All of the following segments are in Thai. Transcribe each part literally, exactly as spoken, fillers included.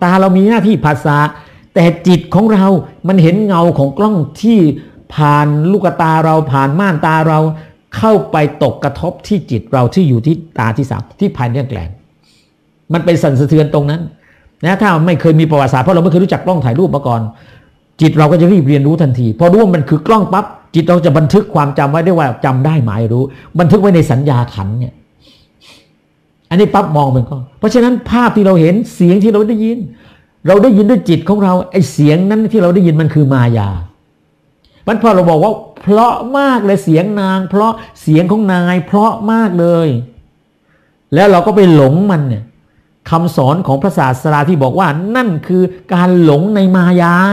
ตาเรามีหน้าที่ผัสสะแต่จิตของเรามันเห็นเงาของกล้องที่ผ่านลูกตาเราผ่านม่านตาเราเข้าไปตกกระทบที่จิตเราที่อยู่ที่ตาที่สามที่ภายในแกลงมันเป็นสั่นสะเทือนตรงนั้นนะถ้าไม่เคยมีประวัติศาสตร์เพราะเราไม่เคยรู้จักกล้องถ่ายรูปมาก่อนจิตเราก็จะรีบเรียนรู้ทันทีพอรู้ว่ามันคือกล้องปั๊บจิตเราจะบันทึกความจำไว้ได้ว่าจำได้หมายรู้บันทึกไว้ในสัญญาขันธ์เนี่ยอันนี้ปั๊บมองมันก็เพราะฉะนั้นภาพที่เราเห็นเสียงที่เราได้ยินเราได้ยินด้วยจิตของเราไอ้เสียงนั้นที่เราได้ยินมันคือมายามันพอเราบอกว่าเพราะมากเลยเสียงนางเพราะเสียงของนายเพราะมากเลยแล้วเราก็ไปหลงมันเนี่ยคำสอนของพระศาสดาที่บอกว่านั่นคือการหลงในมายา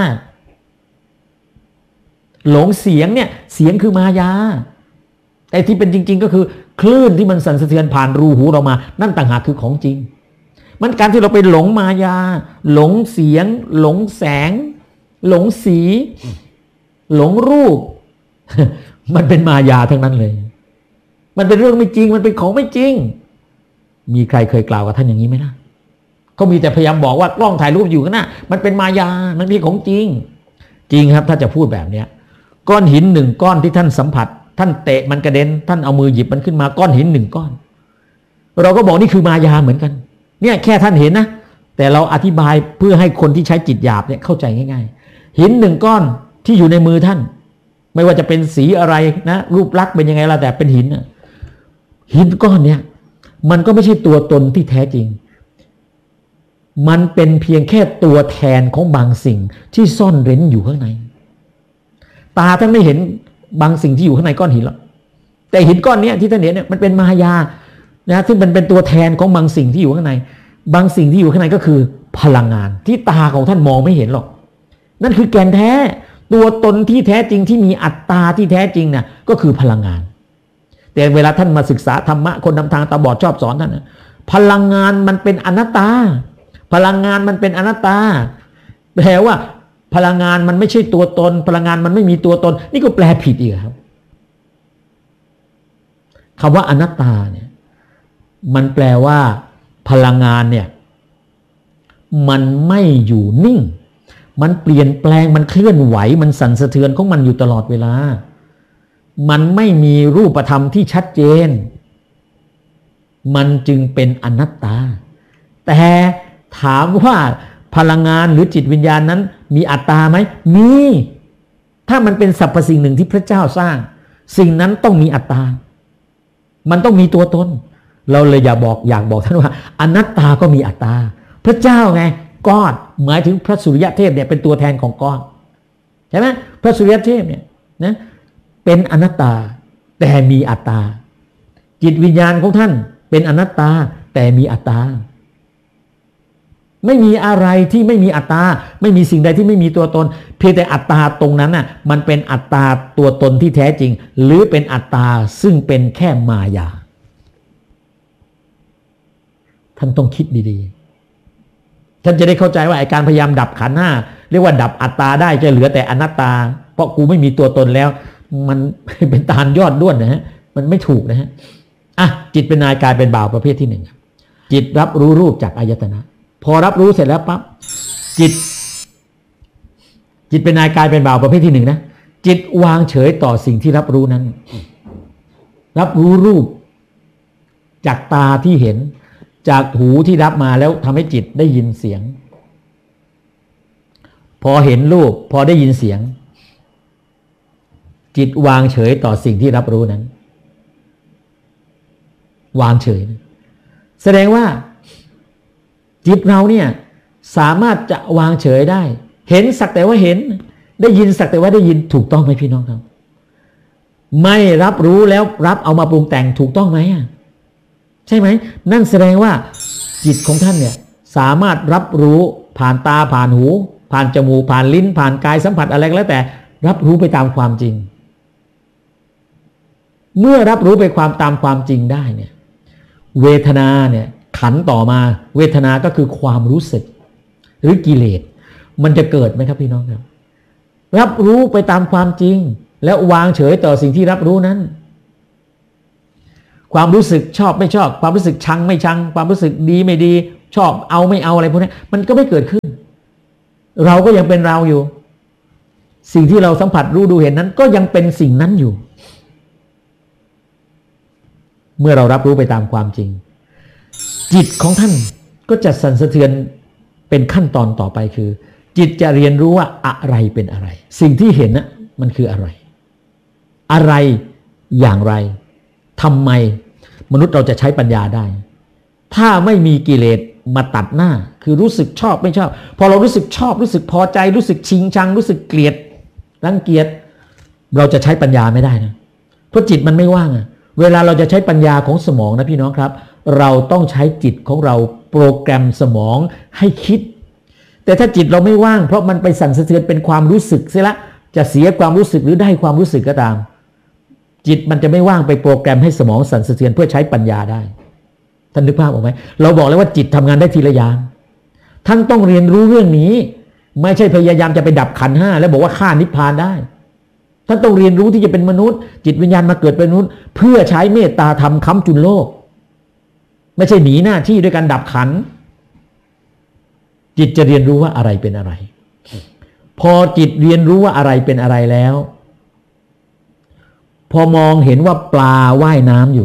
หลงเสียงเนี่ยเสียงคือมายาแต่ที่เป็นจริงๆก็คือคลื่นที่มันสั่นสะเทือนผ่านรูหูเรามานั่นต่างหากคือของจริงมันการที่เราไปหลงมายาหลงเสียงหลงแสงหลงสีหลงรูป มันเป็นมายาทั้งนั้นเลยมันเป็นเรื่องไม่จริงมันเป็นของไม่จริงมีใครเคยกล่าวกับท่านอย่างนี้ไหมนะเขามีแต่พยายามบอกว่ากล้องถ่ายรูปอยู่ข้างหน้ามันเป็นมายามันเป็นของจริงจริงครับถ้าจะพูดแบบเนี้ยก้อนหินหนึ่งก้อนที่ท่านสัมผัสท่านเตะมันกระเด็นท่านเอามือหยิบมันขึ้นมาก้อนหินหนึ่งก้อนเราก็บอกนี่คือมายาเหมือนกันเนี่ยแค่ท่านเห็นนะแต่เราอธิบายเพื่อให้คนที่ใช้จิตหยาบเนี่ยเข้าใจง่ายๆหินหนึ่งก้อนที่อยู่ในมือท่านไม่ว่าจะเป็นสีอะไรนะรูปลักษณ์เป็นยังไงล่ะแต่เป็นหินนะหินก้อนเนี่ยมันก็ไม่ใช่ตัวตนที่แท้จริงมันเป็นเพียงแค่ตัวแทนของบางสิ่งที่ซ่อนเร้นอยู่ข้างในตาท่านไม่เห็นบางสิ่งที่อยู่ข้างในก้อนหินหรอกแต่หินก้อนนี้ที่ท่านเห็นเนี่ยมันเป็นมายานะซึ่งมันเป็นตัวแทนของบางสิ่งที่อยู่ข้างในบางสิ่งที่อยู่ข้างในก็คือพลังงานที่ตาของท่านมองไม่เห็นหรอกนั่นคือแก่นแท้ตัวตนที่แท้จริงที่มีอัตตาที่แท้จริงเนี่ยก็คือพลังงานแต่เวลาท่านมาศึกษาธรรมะคนนำทางตาบอดชอบสอนท่านนะพลังงานมันเป็นอนัตตาพลังงานมันเป็นอนัตตาแปลว่าพลังงานมันไม่ใช่ตัวตนพลังงานมันไม่มีตัวตนนี่ก็แปลผิดอีกครับคำว่าอนัตตาเนี่ยมันแปลว่าพลังงานเนี่ยมันไม่อยู่นิ่งมันเปลี่ยนแปลงมันเคลื่อนไหวมันสั่นสะเทือนของมันอยู่ตลอดเวลามันไม่มีรูปธรรมที่ชัดเจนมันจึงเป็นอนัตตาแต่ถามว่าพลังงานหรือจิตวิญญาณนั้นมีอัตตาไหมมีถ้ามันเป็นสรรพสิ่งหนึ่งที่พระเจ้าสร้างสิ่งนั้นต้องมีอัตตามันต้องมีตัวตนเราเลยอยากบอกอยากบอกท่านว่าอนัตตาก็มีอัตตาพระเจ้าไงก้อนหมายถึงพระสุริยเทพเนี่ยเป็นตัวแทนของก้อนใช่ไหมพระสุริยเทพเนี่ยนะเป็นอนัตตาแต่มีอัตตาจิตวิญญาณของท่านเป็นอนัตตาแต่มีอัตตาไม่มีอะไรที่ไม่มีอัตตาไม่มีสิ่งใดที่ไม่มีตัวตนเพียงแต่อัตตาตรงนั้นน่ะมันเป็นอัตตาตัวตนที่แท้จริงหรือเป็นอัตตาซึ่งเป็นแค่มายาท่านต้องคิดดีๆท่านจะได้เข้าใจว่าไอ้การพยายามดับขันธ์ห้าเรียกว่าดับอัตตาได้จะเหลือแต่อนัตตาเพราะกูไม่มีตัวตนแล้วมันเป็นตาลยอดด้วนนะฮะมันไม่ถูกนะฮะอ่ะจิตเป็นนายกายเป็นบ่าวประเภทที่หนึ่งจิตรับรู้รูปจากอายตนะพอรับรู้เสร็จแล้วปั๊บจิตจิตเป็นนายกายเป็นบ่าวประเภทที่หนึ่งนะจิตวางเฉยต่อสิ่งที่รับรู้นั้นรับรู้รูปจากตาที่เห็นจากหูที่รับมาแล้วทำให้จิตได้ยินเสียงพอเห็นรูปพอได้ยินเสียงจิตวางเฉยต่อสิ่งที่รับรู้นั้นวางเฉยแสดงว่าจิตเราเนี่ยสามารถจะวางเฉยได้เห็นสักแต่ว่าเห็นได้ยินสักแต่ว่าได้ยินถูกต้องไหมพี่น้องครับไม่รับรู้แล้วรับเอามาปรุงแต่งถูกต้องไหมใช่ไหมนั่นแสดงว่าจิตของท่านเนี่ยสามารถรับรู้ผ่านตาผ่านหูผ่านจมูกผ่านลิ้นผ่านกายสัมผัสอะไรก็แล้วแต่รับรู้ไปตามความจริงเมื่อรับรู้ไปความตามความจริงได้เนี่ยเวทนาเนี่ยขันต่อมาเวทนาก็คือความรู้สึกหรือกิเลสมันจะเกิดไหมครับพี่น้องครับรับรู้ไปตามความจริงแล้ววางเฉยต่อสิ่งที่รับรู้นั้นความรู้สึกชอบไม่ชอบความรู้สึกชังไม่ชังความรู้สึกดีไม่ดีชอบเอาไม่เอาอะไรพวกนี้มันก็ไม่เกิดขึ้นเราก็ยังเป็นเราอยู่สิ่งที่เราสัมผัสรู้ดูเห็นนั้นก็ยังเป็นสิ่งนั้นอยู่เมื่อเรารับรู้ไปตามความจริงจิตของท่านก็จะสั่นสะเทือนเป็นขั้นตอนต่อไปคือจิตจะเรียนรู้ว่าอะไรเป็นอะไรสิ่งที่เห็นนะมันคืออะไรอะไรอย่างไรทำไมมนุษย์เราจะใช้ปัญญาได้ถ้าไม่มีกิเลสมาตัดหน้าคือรู้สึกชอบไม่ชอบพอเรารู้สึกชอบรู้สึกพอใจรู้สึกชิงชังรู้สึกเกลียดรังเกียจเราจะใช้ปัญญาไม่ได้นะเพราะจิตมันไม่ว่างอะเวลาเราจะใช้ปัญญาของสมองนะพี่น้องครับเราต้องใช้จิตของเราโปรแกรมสมองให้คิดแต่ถ้าจิตเราไม่ว่างเพราะมันไปสั่นสะเทือนเป็นความรู้สึกเสียละจะเสียความรู้สึกหรือได้ความรู้สึกก็ตามจิตมันจะไม่ว่างไปโปรแกรมให้สมองสั่นสะเทือนเพื่อใช้ปัญญาได้ท่านนึกภาพออกไหมเราบอกแล้วว่าจิตทำงานได้ทีละอย่างท่านต้องเรียนรู้เรื่องนี้ไม่ใช่พยายามจะไปดับขันธ์ห้าแล้วบอกว่าฆ่านิพพานได้ท่านต้องเรียนรู้ที่จะเป็นมนุษย์จิตวิญญาณมาเกิดเป็นมนุษย์เพื่อใช้เมตตาธรรมค้ำจุนโลกไม่ใช่หนีหน้าที่ด้วยการดับขันธ์จิตจะเรียนรู้ว่าอะไรเป็นอะไรพอจิตเรียนรู้ว่าอะไรเป็นอะไรแล้วพอมองเห็นว่าปลาว่ายน้ำอยู่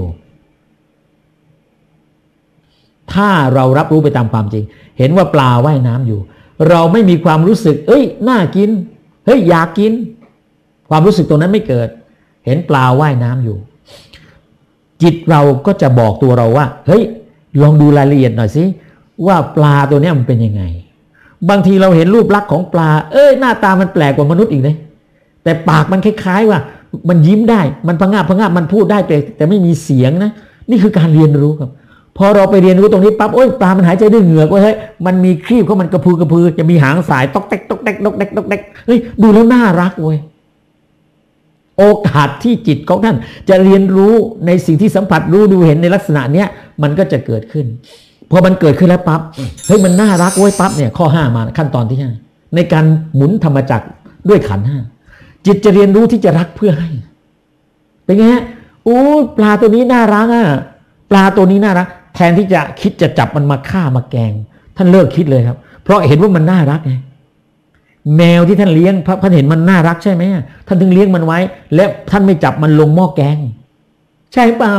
ถ้าเรารับรู้ไปตามความจริงเห็นว่าปลาว่ายน้ำอยู่เราไม่มีความรู้สึกเอ้ยน่ากินเฮ้ยอยากกินความรู้สึกตรงนั้นไม่เกิดเห็นปลาว่ายน้ำอยู่จิตเราก็จะบอกตัวเราว่าเฮ้ยลองดูรายละเอียดหน่อยสิว่าปลาตัวนี้มันเป็นยังไงบางทีเราเห็นรูปลักษณ์ของปลาเอ้ยหน้าตามันแปลกกว่ามนุษย์อีกเลยแต่ปากมันคล้ายๆว่ามันยิ้มได้มันพะงาบพะงาบมันพูดได้แต่แต่ไม่มีเสียงนะนี่คือการเรียนรู้ครับพอเราไปเรียนรู้ตรงนี้ปั๊บโอ้ยปลามันหายใจด้วยเหงือกเว้ยเฮ้ยมันมีครีบเขามันกระพือกระพือจะมีหางสายตอกแตกตอกแตกตอกแตกตอกแตกเฮ้ยดูแล้วน่ารักเว้ยโอกาสที่จิตของท่านจะเรียนรู้ในสิ่งที่สัมผัสรู้ดูเห็นในลักษณะเนี้ยมันก็จะเกิดขึ้นพอมันเกิดขึ้นแล้วปั๊บเฮ้ยมันน่ารักเว้ยปั๊บเนี่ยข้อห้ามาขั้นตอนที่ห้าในการหมุนธรรมจักรด้วยขันธ์ห้าจิตจะเรียนรู้ที่จะรักเพื่อให้เป็นไงฮะโอ้ปลาตัวนี้น่ารักอ่ะปลาตัวนี้น่ารักแทนที่จะคิดจะจับมันมาฆ่ามาแกงท่านเลิกคิดเลยครับเพราะเห็นว่ามันน่ารักไงแมวที่ท่านเลี้ยงพระท่านเห็นมันน่ารักใช่ไหมท่านถึงเลี้ยงมันไว้และท่านไม่จับมันลงหม้อแกงใช่เปล่า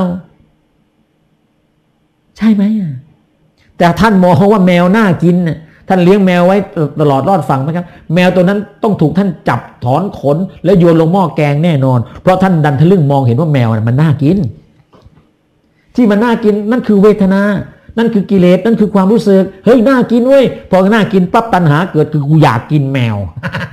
ใช่ไหมแต่ท่านมองว่าแมวน่ากินท่านเลี้ยงแมวไว้ตลอดรอดฝั่งไหมครับแมวตัวนั้นต้องถูกท่านจับถอนขนแล้วโยนลงหม้อแกงแน่นอนเพราะท่านดันทะลึ่งมองเห็นว่าแมวมันน่ากินที่มันน่ากินนั่นคือเวทนานั่นคือกิเลสนั่นคือความรู้สึกเฮ้ยน่ากินเว้ยพอน่ากินปั๊บตัณหาเกิดคือกูอยากกินแมว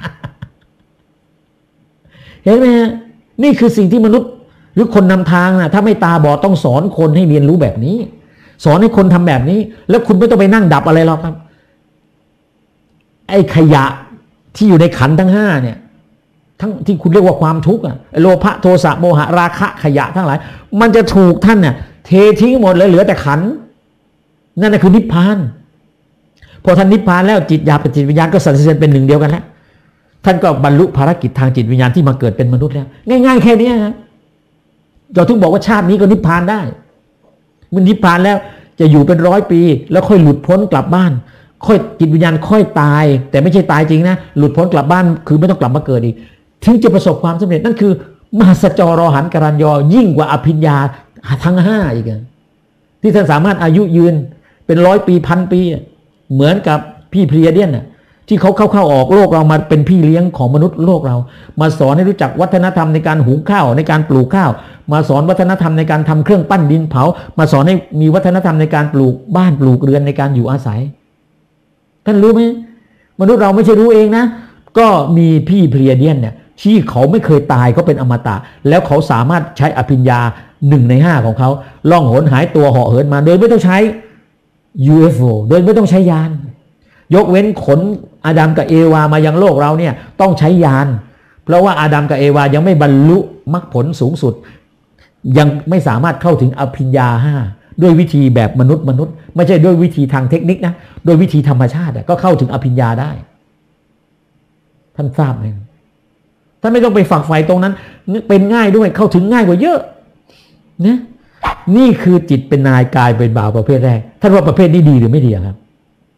เห็นไหมฮะนี่คือสิ่งที่มนุษย์หรือคนนำทางนะถ้าไม่ตาบอดต้องสอนคนให้เรียนรู้แบบนี้สอนให้คนทำแบบนี้แล้วคุณไม่ต้องไปนั่งดับอะไรหรอกครับไอ้ขยะที่อยู่ในขันธ์ทั้งห้าเนี่ยทั้งที่คุณเรียกว่าความทุกข์อะโลภะโทสะโมหะราคะขยะทั้งหลายมันจะถูกท่านเนี่ยเททิ้งหมดเลยเหลือแต่ขันธ์นั่นน่ะคือนิพพานพอท่านนิพพานแล้วจิตหยาบกับจิตวิญญาณก็สั่นสะเทือนเป็นหนึ่งเดียวกันแล้วท่านก็บรรลุภารกิจทางจิตวิญญาณที่มาเกิดเป็นมนุษย์แล้วง่ายๆแค่นี้ครับเราถึงบอกว่าชาตินี้ก็นิพพานได้มันนิพพานแล้วจะอยู่เป็นร้อยปีแล้วค่อยหลุดพ้นกลับบ้านค่อยจิตวิญญาณค่อยตายแต่ไม่ใช่ตายจริงนะหลุดพ้นกลับบ้านคือไม่ต้องกลับมาเกิดอีกถึงจะประสบความสำเร็จนั่นคือมหัสจรหันกรัญญยิ่งกว่าอภิญญาทั้งห้าอีกที่ท่านสามารถอายุยืนเป็นร้อยปีพันปีเหมือนกับพี่เพลียเดียนน่ะที่เขาเข้าๆออกโลกเรามาเป็นพี่เลี้ยงของมนุษย์โลกเรามาสอนให้รู้จักวัฒนธรรมในการหุงข้าวในการปลูกข้าวมาสอนวัฒนธรรมในการทำเครื่องปั้นดินเผามาสอนให้มีวัฒนธรรมในการปลูกบ้านปลูกเรือนในการอยู่อาศัยท่านรู้ไหมมนุษย์เราไม่ใช่รู้เองนะก็มีพี่เพลียเดียนเนี่ยที่เขาไม่เคยตายเขาเป็นอมตะแล้วเขาสามารถใช้อภิญญาหนึ่งในห้าของเขาล่องหนหายตัวเหาะเหินมาโดยไม่ต้องใช้ ยู เอฟ โอ โดยไม่ต้องใช้ยานยกเว้นขนอาดัมกับเอวามายังโลกเราเนี่ยต้องใช้ยานเพราะว่าอาดัมกับเอวายังไม่บรรลุมรรคผลสูงสุดยังไม่สามารถเข้าถึงอภิญญาห้าด้วยวิธีแบบมนุษย์มนุษย์ไม่ใช่ด้วยวิธีทางเทคนิคนะโดยวิธีธรรมชาติก็เข้าถึงอภิญญาได้ท่านทราบไหมท่านไม่ต้องไปฝักใฝ่ตรงนั้นเป็นง่ายด้วยเข้าถึงง่ายกว่าเยอะนะนี่คือจิตเป็นนายกายเป็นบ่าวประเภทแรกท่านว่าประเภทนี้ดีหรือไม่ดีครับ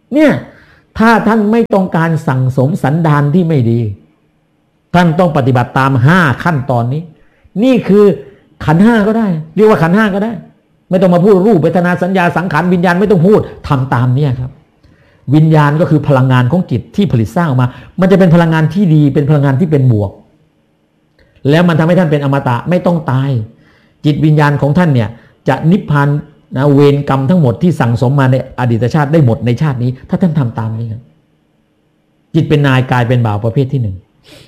เนี่ยถ้าท่านไม่ต้องการสั่งสมสันดานที่ไม่ดีท่านต้องปฏิบัติตามห้าขั้นตอนนี้นี่คือขันธ์ห้าก็ได้เรียกว่าขันธ์ห้าก็ได้ไม่ต้องมาพูดรูปเวทนาสัญญาสังขารวิญญาณไม่ต้องพูดทำตามเนี่ยครับวิญญาณก็คือพลังงานของจิตที่ผลิตสร้างออกมามันจะเป็นพลังงานที่ดีเป็นพลังงานที่เป็นบวกแล้วมันทำให้ท่านเป็นอมตะไม่ต้องตายจิตวิญญาณของท่านเนี่ยจะนิพพานนะเวรกรรมทั้งหมดที่สั่งสมมาในอดีตชาติได้หมดในชาตินี้ถ้าท่านทำตามนี้ครับจิตเป็นนายกายเป็นบ่าวประเภทที่หนึ่ง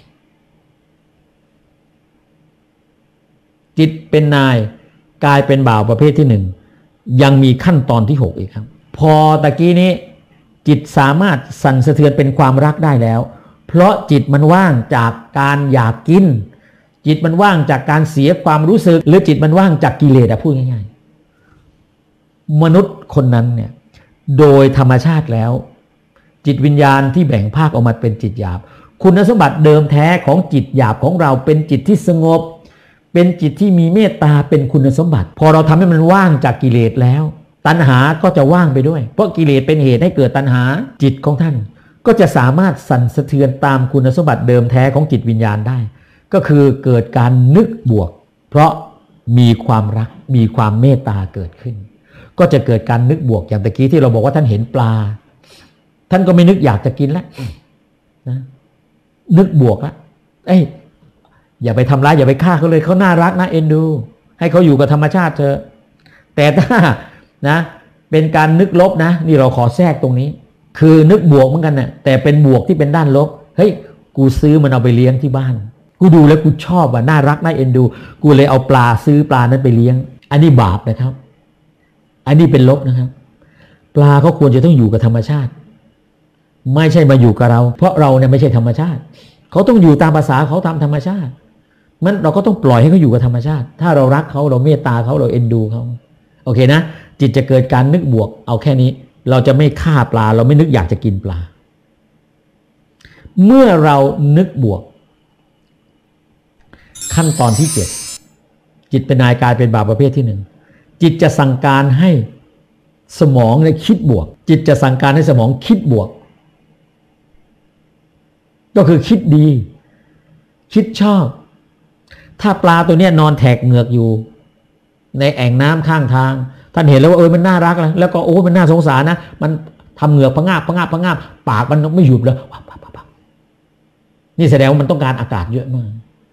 จิตเป็นนายกายเป็นบ่าวประเภทที่หนึ่งยังมีขั้นตอนที่หกอีกครับพอตะกี้นี้จิตสามารถสั่นสะเทือนเป็นความรักได้แล้วเพราะจิตมันว่างจากการอยากกินจิตมันว่างจากการเสียความรู้สึกหรือจิตมันว่างจากกิเลสอะพูดง่ายๆมนุษย์คนนั้นเนี่ยโดยธรรมชาติแล้วจิตวิญญาณที่แบ่งภาคออกมาเป็นจิตหยาบคุณสมบัติเดิมแท้ของจิตหยาบของเราเป็นจิตที่สงบเป็นจิตที่มีเมตตาเป็นคุณสมบัติพอเราทำให้มันว่างจากกิเลสแล้วตัณหาก็จะว่างไปด้วยเพราะกิเลสเป็นเหตุให้เกิดตัณหาจิตของท่านก็จะสามารถสั่นสะเทือนตามคุณสมบัติเดิมแท้ของจิตวิญญาณได้ก็คือเกิดการนึกบวกเพราะมีความรักมีความเมตตาเกิดขึ้นก็จะเกิดการนึกบวกอย่างตะกี้ที่เราบอกว่าท่านเห็นปลาท่านก็ไม่นึกอยากจะกินแล้วนะนึกบวกละเอ้ยอย่าไปทำร้ายอย่าไปฆ่าเขาเลยเขาน่ารักนะเอ็นดูให้เขาอยู่กับธรรมชาติเถอะแต่ถ้านะเป็นการนึกลบนะนี่เราขอแทรกตรงนี้คือนึกบวกเหมือนกันนะแต่เป็นบวกที่เป็นด้านลบเฮ้ยกูซื้อมันเอาไปเลี้ยงที่บ้านกูดูแล้วกูชอบว่ะน่ารักน่าเอ็นดูกูเลยเอาปลาซื้อปลานั้นไปเลี้ยงอันนี้บาปนะครับอันนี้เป็นลบนะครับปลาเขาควรจะต้องอยู่กับธรรมชาติไม่ใช่มาอยู่กับเราเพราะเราเนี่ยไม่ใช่ธรรมชาติเขาต้องอยู่ตามภาษาเขาตามธรรมชาติมันเราก็ต้องปล่อยให้เขาอยู่กับธรรมชาติถ้าเรารักเขาเราเมตตาเขาเราเอ็นดูเขาโอเคนะจิตจะเกิดการนึกบวกเอาแค่นี้เราจะไม่ฆ่าปลาเราไม่นึกอยากจะกินปลาเมื่อเรานึกบวกขั้นตอนที่เจ็ดจิตเป็นนายกายเป็นบ่าวประเภทที่หนึ่งจิตจะสั่งการให้สมองเนี่ยคิดบวกจิตจะสั่งการให้สมองคิดบวกก็คือคิดดีคิดชอบถ้าปลาตัวเนี้ยนอนแทกเหงือกอยู่ในแอ่งน้ำข้างทางท่านเห็นแล้วว่าเออมันน่ารักแล้วแล้วก็โอ้มันน่าสงสารนะมันทำเหงือกพะงาบพะงาบพะงาบปากมันไม่หยุดเลยนี่แสดงว่ามันต้องการอากาศเยอะมาก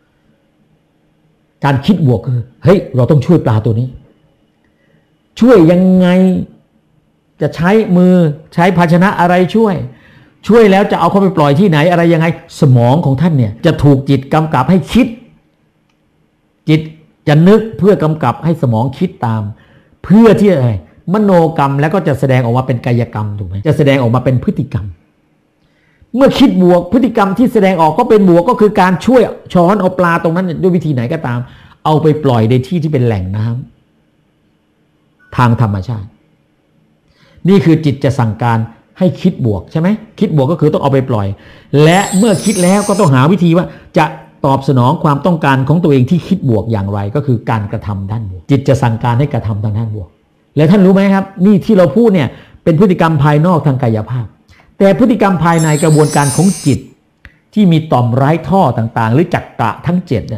การคิดบวกคือเฮ้ยเราต้องช่วยปลาตัวนี้ช่วยยังไงจะใช้มือใช้ภาชนะอะไรช่วยช่วยแล้วจะเอาเขาไปปล่อยที่ไหนอะไรยังไงสมองของท่านเนี่ยจะถูกจิตกำกับให้คิดจิตจะนึกเพื่อกำกับให้สมองคิดตามเพื่อที่อะไรมโนกรรมแล้วก็จะแสดงออกมาเป็นกายกรรมถูกไหมจะแสดงออกมาเป็นพฤติกรรมเมื่อคิดบวกพฤติกรรมที่แสดงออกก็เป็นบวกก็คือการช่วยช้อนเอาปลาตรงนั้นด้วยวิธีไหนก็ตามเอาไปปล่อยในที่ที่เป็นแหล่งน้ำทางธรรมชาตินี่คือจิตจะสั่งการให้คิดบวกใช่ไหมคิดบวกก็คือต้องเอาไปปล่อยและเมื่อคิดแล้วก็ต้องหาวิธีว่าจะตอบสนองความต้องการของตัวเองที่คิดบวกอย่างไรก็คือการกระทำด้านบวกจิตจะสั่งการให้กระทำทางด้านบวกและท่านรู้ไหมครับนี่ที่เราพูดเนี่ยเป็นพฤติกรรมภายนอกทางกายภาพแต่พฤติกรรมภายในกระบวนการของจิตที่มีต่อมไร้ท่อต่างๆหรือจักระทั้งเจ็ดเนี่ย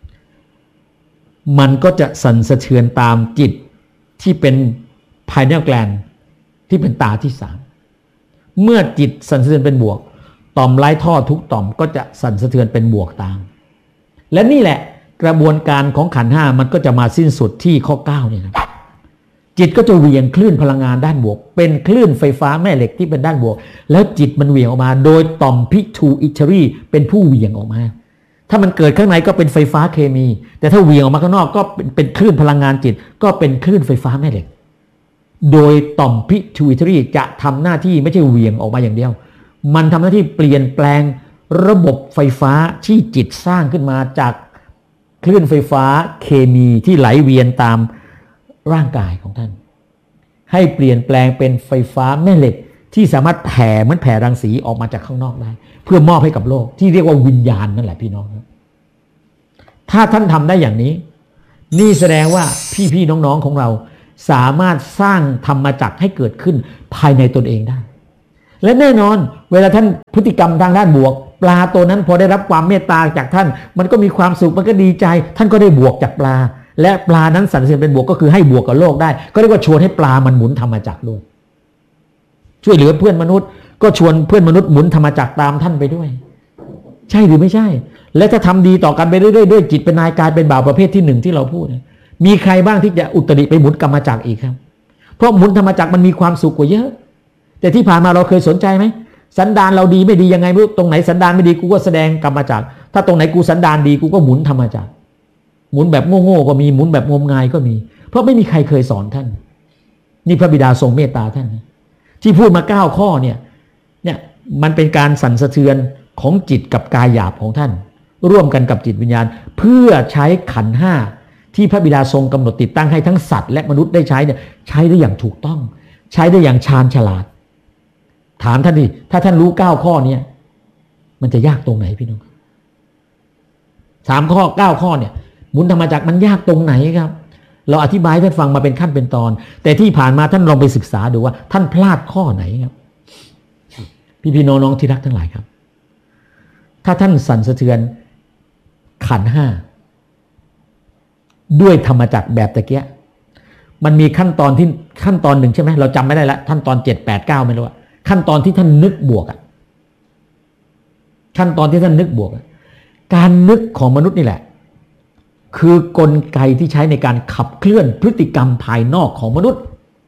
มันก็จะสั่นสะเทือนตามจิตที่เป็นภายในแกลนที่เป็นตาที่สามเมื่อจิตสั่นสะเทือนเป็นบวกต่อมไร้ท่อทุกต่อมก็จะสั่นสะเทือนเป็นบวกตามและนี่แหละกระบวนการของขันธ์ห้ามันก็จะมาสิ้นสุดที่ข้อเก้าเนี่ยนะจิตก็จะเหวี่ยงคลื่นพลังงานด้านบวกเป็นคลื่นไฟฟ้าแม่เหล็กที่เป็นด้านบวกแล้วจิตมันเหวี่ยงออกมาโดยต่อมพิทูอิทรีเป็นผู้เหวี่ยงออกมาถ้ามันเกิดข้างในก็เป็นไฟฟ้าเคมีแต่ถ้าเหวี่ยงออกมาข้างนอกก็เป็นเป็นคลื่นพลังงานจิตก็เป็นคลื่นไฟฟ้าแม่เหล็กโดยต่อมพิทูอิทรีจะทำหน้าที่ไม่ใช่เหวี่ยงออกมาอย่างเดียวมันทำหน้าที่เปลี่ยนแปลงระบบไฟฟ้าที่จิตสร้างขึ้นมาจากคลื่นไฟฟ้าเคมีที่ไหลเวียนตามร่างกายของท่านให้เปลี่ยนแปลงเป็นไฟฟ้าแม่เหล็กที่สามารถแผ่เหมือนแผ่รังสีออกมาจากข้างนอกได้เพื่อมอบให้กับโลกที่เรียกว่าวิญญาณนั่นแหละพี่น้องถ้าท่านทำได้อย่างนี้นี่แสดงว่าพี่ๆน้องๆของเราสามารถสร้างธรรมจักรให้เกิดขึ้นภายในตนเองได้และแน่นอนเวลาท่านพฤติกรรมทางด้านบวกปลาตัวนั้นพอได้รับความเมตตาจากท่านมันก็มีความสุขมันก็ดีใจท่านก็ได้บวกจากปลาและปลานั้นสรรเสริญเป็นบวกก็คือให้บวกกับโลกได้ก็เรียกว่าชวนให้ปลามันหมุนธรรมจักรด้วยช่วยเหลือเพื่อนมนุษย์ก็ชวนเพื่อนมนุษย์หมุนธรรมจักรตามท่านไปด้วยใช่หรือไม่ใช่และถ้าทำดีต่อกันไปเรื่อยๆด้วยจิตเป็นนายกายเป็นบ่าวประเภทที่หนึ่งที่เราพูดมีใครบ้างที่จะอุตริไปหมุนกรรมจักรอีกครับเพราะหมุนธรรมจักรมันมีความสุขกว่าเยอะแต่ที่ผ่านมาเราเคยสนใจไหมสันดานเราดีไม่ดียังไงไม่รู้ตรงไหนสันดานไม่ดีกูก็แสดงกรรมจักรถ้าตรงไหนกูสันดานดีกูก็หมุนธรรมจักรหมุนแบบโง่ๆก็มีหมุนแบบงมงายก็มีเพราะไม่มีใครเคยสอนท่านนี่พระบิดาทรงเมตตาท่านที่พูดมาเก้าข้อเนี่ยเนี่ยมันเป็นการสั่นสะเทือนของจิตกับกายหยาบของท่านร่วมกันกับจิตวิญญาณเพื่อใช้ขันธ์ห้าที่พระบิดาทรงกำหนดติดตั้งให้ทั้งสัตว์และมนุษย์ได้ใช้เนี่ยใช้ได้อย่างถูกต้องใช้ได้อย่างชาญฉลาดถามท่านดิถ้าท่านรู้เก้าข้อเนี่ยมันจะยากตรงไหนพี่น้องสามข้อเก้าข้อเนี่ยหมุนธรรมจักรมันยากตรงไหนครับเราอธิบายท่านฟังมาเป็นขั้นเป็นตอนแต่ที่ผ่านมาท่านลองไปศึกษาดูว่าท่านพลาดข้อไหนครับพี่พี่น้องน้องที่รักทั้งหลายครับถ้าท่านสั่นสะเทือนขันธ์ห้าด้วยธรรมจักรแบบตะเกียมันมีขั้นตอนที่ขั้นตอนหนึ่งใช่ไหมเราจำไม่ได้ละขั้นตอนเจ็ดแปดเก้าไม่รู้อะขั้นตอนที่ท่านนึกบวกอะขั้นตอนที่ท่านนึกบวกอะการนึกของมนุษย์นี่แหละคือกลไกที่ใช้ในการขับเคลื่อนพฤติกรรมภายนอกของมนุษย์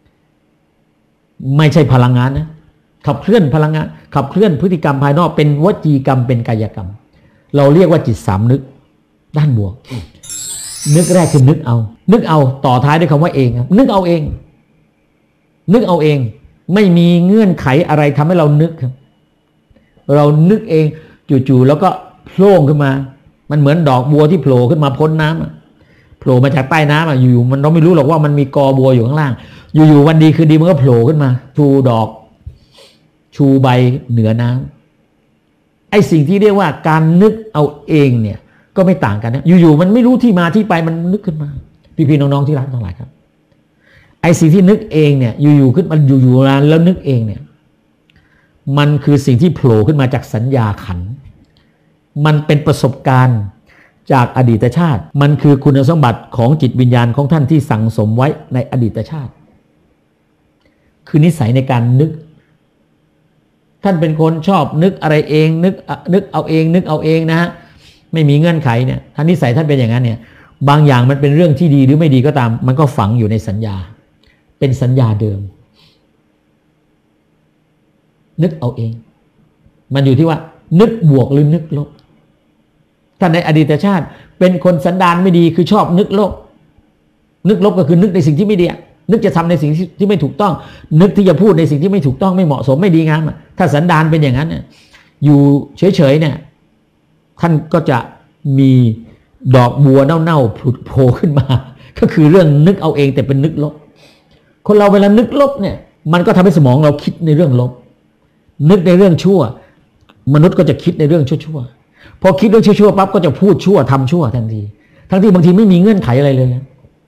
ไม่ใช่พลังงานนะขับเคลื่อนพลังงานขับเคลื่อนพฤติกรรมภายนอกเป็นวจีกรรมเป็นกายกรรมเราเรียกว่าจิตสามนึกด้านบวกนึกแรกคือนึกเอานึกเอาต่อท้ายด้วยคำว่าเองนึกเอาเองนึกเอาเองไม่มีเงื่อนไขอะไรทำให้เรานึกครับเรานึกเองจู่ๆแล้วก็โผล่ขึ้นมามันเหมือนดอกบัวที่โผล่ขึ้นมาพ้นน้ำโผล่มาจากใต้น้ำอยู่ๆมันเราไม่รู้หรอกว่ามันมีกอบัวอยู่ข้างล่างอยู่ๆวันดีคืนดีมันก็โผล่ขึ้นมาชูดอกชูใบเหนือน้ำไอ้สิ่งที่เรียกว่าการนึกเอาเองเนี่ยก็ไม่ต่างกันนะอยู่ๆมันไม่รู้ที่มาที่ไปมันนึกขึ้นมาพี่ๆน้องๆที่รักทั้งหลายครับไอ้สิ่งที่นึกเองเนี่ยอยู่ๆขึ้นมันอยู่ๆนานแล้วนึกเองเนี่ยมันคือสิ่งที่โผล่ขึ้นมาจากสัญญาขันธ์มันเป็นประสบการณ์จากอดีตชาติมันคือคุณสมบัติของจิตวิญญาณของท่านที่สั่งสมไว้ในอดีตชาติคือนิสัยในการนึกท่านเป็นคนชอบนึกอะไรเองนึกนึกเอาเองนึกเอาเองนะฮะไม่มีเงื่อนไขเนี่ยท่านนิสัยท่านเป็นอย่างนั้นเนี่ยบางอย่างมันเป็นเรื่องที่ดีหรือไม่ดีก็ตามมันก็ฝังอยู่ในสัญญาเป็นสัญญาเดิมนึกเอาเองมันอยู่ที่ว่านึกบวกหรือนึกลบท่านในอดีตชาติเป็นคนสันดานไม่ดีคือชอบนึกลบนึกลบก็คือนึกในสิ่งที่ไม่ดีนึกจะทำในสิ่งที่ไม่ถูกต้องนึกที่จะพูดในสิ่งที่ไม่ถูกต้องไม่เหมาะสมไม่ดีงามถ้าสันดานเป็นอย่างนั้นอยู่เฉยๆเนี่ยท่านก็จะมีดอกบัวเน่าๆผุดโผล่ขึ้นมาก็คือเรื่องนึกเอาเองแต่เป็นนึกลบคนเราเวลานึกลบเนี่ยมันก็ทำให้สมองเราคิดในเรื่องลบนึกในเรื่องชั่วมนุษย์ก็จะคิดในเรื่องชั่วๆพอคิดเรื่องชั่วๆปั๊บก็จะพูดชั่วทำชั่วทันทีทั้งที่บางทีไม่มีเงื่อนไขอะไรเลยนะ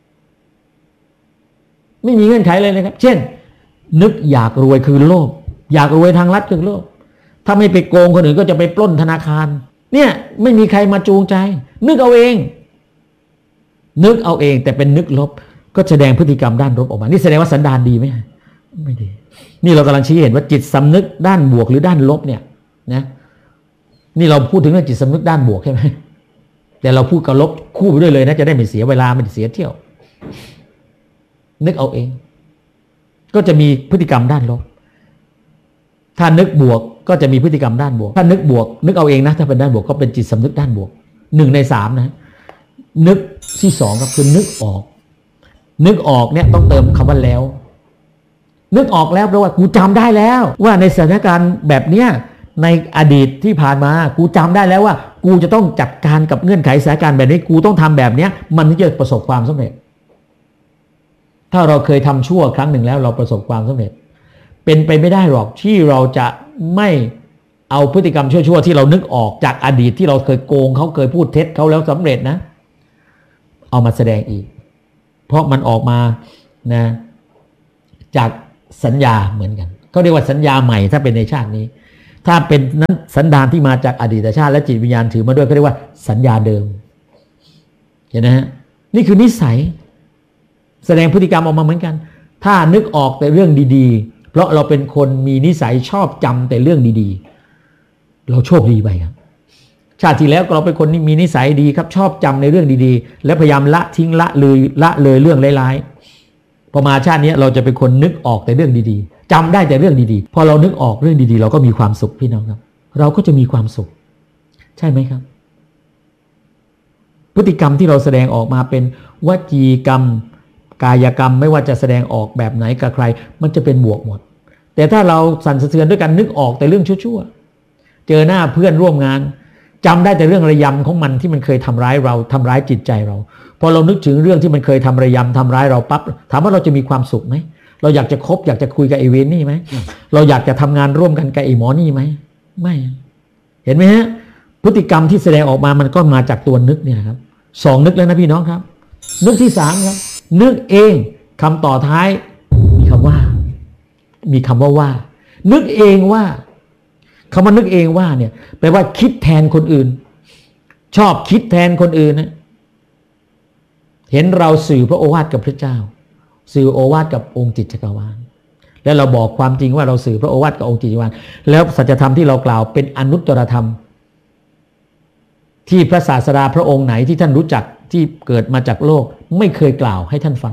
ไม่มีเงื่อนไขอะไรเลยครับเช่นนึกอยากรวยคือโลภอยากรวยทางลัดคือโลภถ้าไม่ไปโกงคนอื่นก็จะไปปล้นธนาคารเนี่ยไม่มีใครมาจูงใจนึกเอาเองนึกเอาเองแต่เป็นนึกลบก็แสดงพฤติกรรมด้านลบออกมานี่แสดงว่าสันดานดีไหมไม่ดีนี่เรากำลังชี้เห็นว่าจิตสำนึกด้านบวกหรือด้านลบเนี่ยนะนี่เราพูดถึงเรื่องจิตสำนึกด้านบวกใช่ไหมแต่เราพูดกับลบคู่ไปด้วยเลยนะจะได้ไม่เสียเวลาไม่เสียเที่ยวนึกเอาเองก็จะมีพฤติกรรมด้านลบถ้านึกบวกก็จะมีพฤติกรรมด้านบวกถ้านึกบวกนึกเอาเองนะถ้าเป็นด้านบวกก็เป็นจิตสำนึกด้านบวกหนึ่งในสามนะนึกที่สองก็คือนึกออกนึกออกเนี่ยต้องเติมคำว่าแล้วนึกออกแล้วแปลว่ากูจำได้แล้วว่าในสถานการณ์แบบเนี้ยในอดีตที่ผ่านมากูจำได้แล้วว่ากูจะต้องจัดการกับเงื่อนไขสถานการณ์แบบนี้กูต้องทำแบบเนี้ยมันถึงจะประสบความสำเร็จถ้าเราเคยทำชั่วครั้งหนึ่งแล้วเราประสบความสำเร็จเป็นไปไม่ได้หรอกที่เราจะไม่เอาพฤติกรรมชั่วๆที่เรานึกออกจากอดีตที่เราเคยโกงเขาเคยพูดเท็จเขาแล้วสำเร็จนะเอามาแสดงอีกเพราะมันออกมานะจากสัญญาเหมือนกันก็เขาเรียกว่าสัญญาใหม่ถ้าเป็นในชาตินี้ถ้าเป็นนั้นสันดานที่มาจากอดีตชาติและจิตวิญญาณถือมาด้วยเขาเรียกว่าสัญญาเดิมเห็นไหมฮะนี่คือนิสัยแสดงพฤติกรรมออกมาเหมือนกันถ้านึกออกแต่เรื่องดีๆเพราะเราเป็นคนมีนิสัยชอบจำแต่เรื่องดีๆเราโชคดีไปครับชาติที่แล้วเราเป็นคนที่มีนิสัยดีครับชอบจำในเรื่องดีๆและพยายามละทิ้งละเลยละเลยเรื่องร้ายๆพอมาชาตินี้เราจะเป็นคนนึกออกแต่เรื่องดีๆจำได้แต่เรื่องดีๆพอเรานึกออกเรื่องดีๆเราก็มีความสุขพี่น้องครับเราก็จะมีความสุขใช่ไหมครับพฤติกรรมที่เราแสดงออกมาเป็นวจีกรรมกายกรรมไม่ว่าจะแสดงออกแบบไหนกับใครมันจะเป็นบวกหมดแต่ถ้าเราสั่นสะเทือนด้วยกันนึกออกแต่เรื่องชั่วๆเจอหน้าเพื่อนร่วมงานจำได้แต่เรื่องระยำของมันที่มันเคยทำร้ายเราทำร้ายจิตใจเราพอเรานึกถึงเรื่องที่มันเคยทำระยำทำร้ายเราปั๊บถามว่าเราจะมีความสุขไหมเราอยากจะคบอยากจะคุยกับไอเวนนี่ไหมเราอยากจะทำงานร่วมกันกับไอหมอนี่ไหมไม่เห็นไหมฮะพฤติกรรมที่แสดงออกมามันก็มาจากตัวนึกเนี่ยครับสองนึกแล้วนะพี่น้องครับนึกที่สามครับนึกเองคำต่อท้ายมีคำว่ามีคำว่าว่านึกเองว่าคำว่านึกเองว่าเนี่ยแปลว่าคิดแทนคนอื่นชอบคิดแทนคนอื่นนะเห็นเราสื่อพระโอวาทกับพระเจ้าสื่อโอวาทกับองค์จิตจักรวาลแล้วเราบอกความจริงว่าเราสื่อพระโอวาทกับองค์จิตจักรวาลแล้วสัจธรรมที่เรากล่าวเป็นอนุตตรธรรมที่พระศาสดาพระองค์ไหนที่ท่านรู้จักที่เกิดมาจากโลกไม่เคยกล่าวให้ท่านฟัง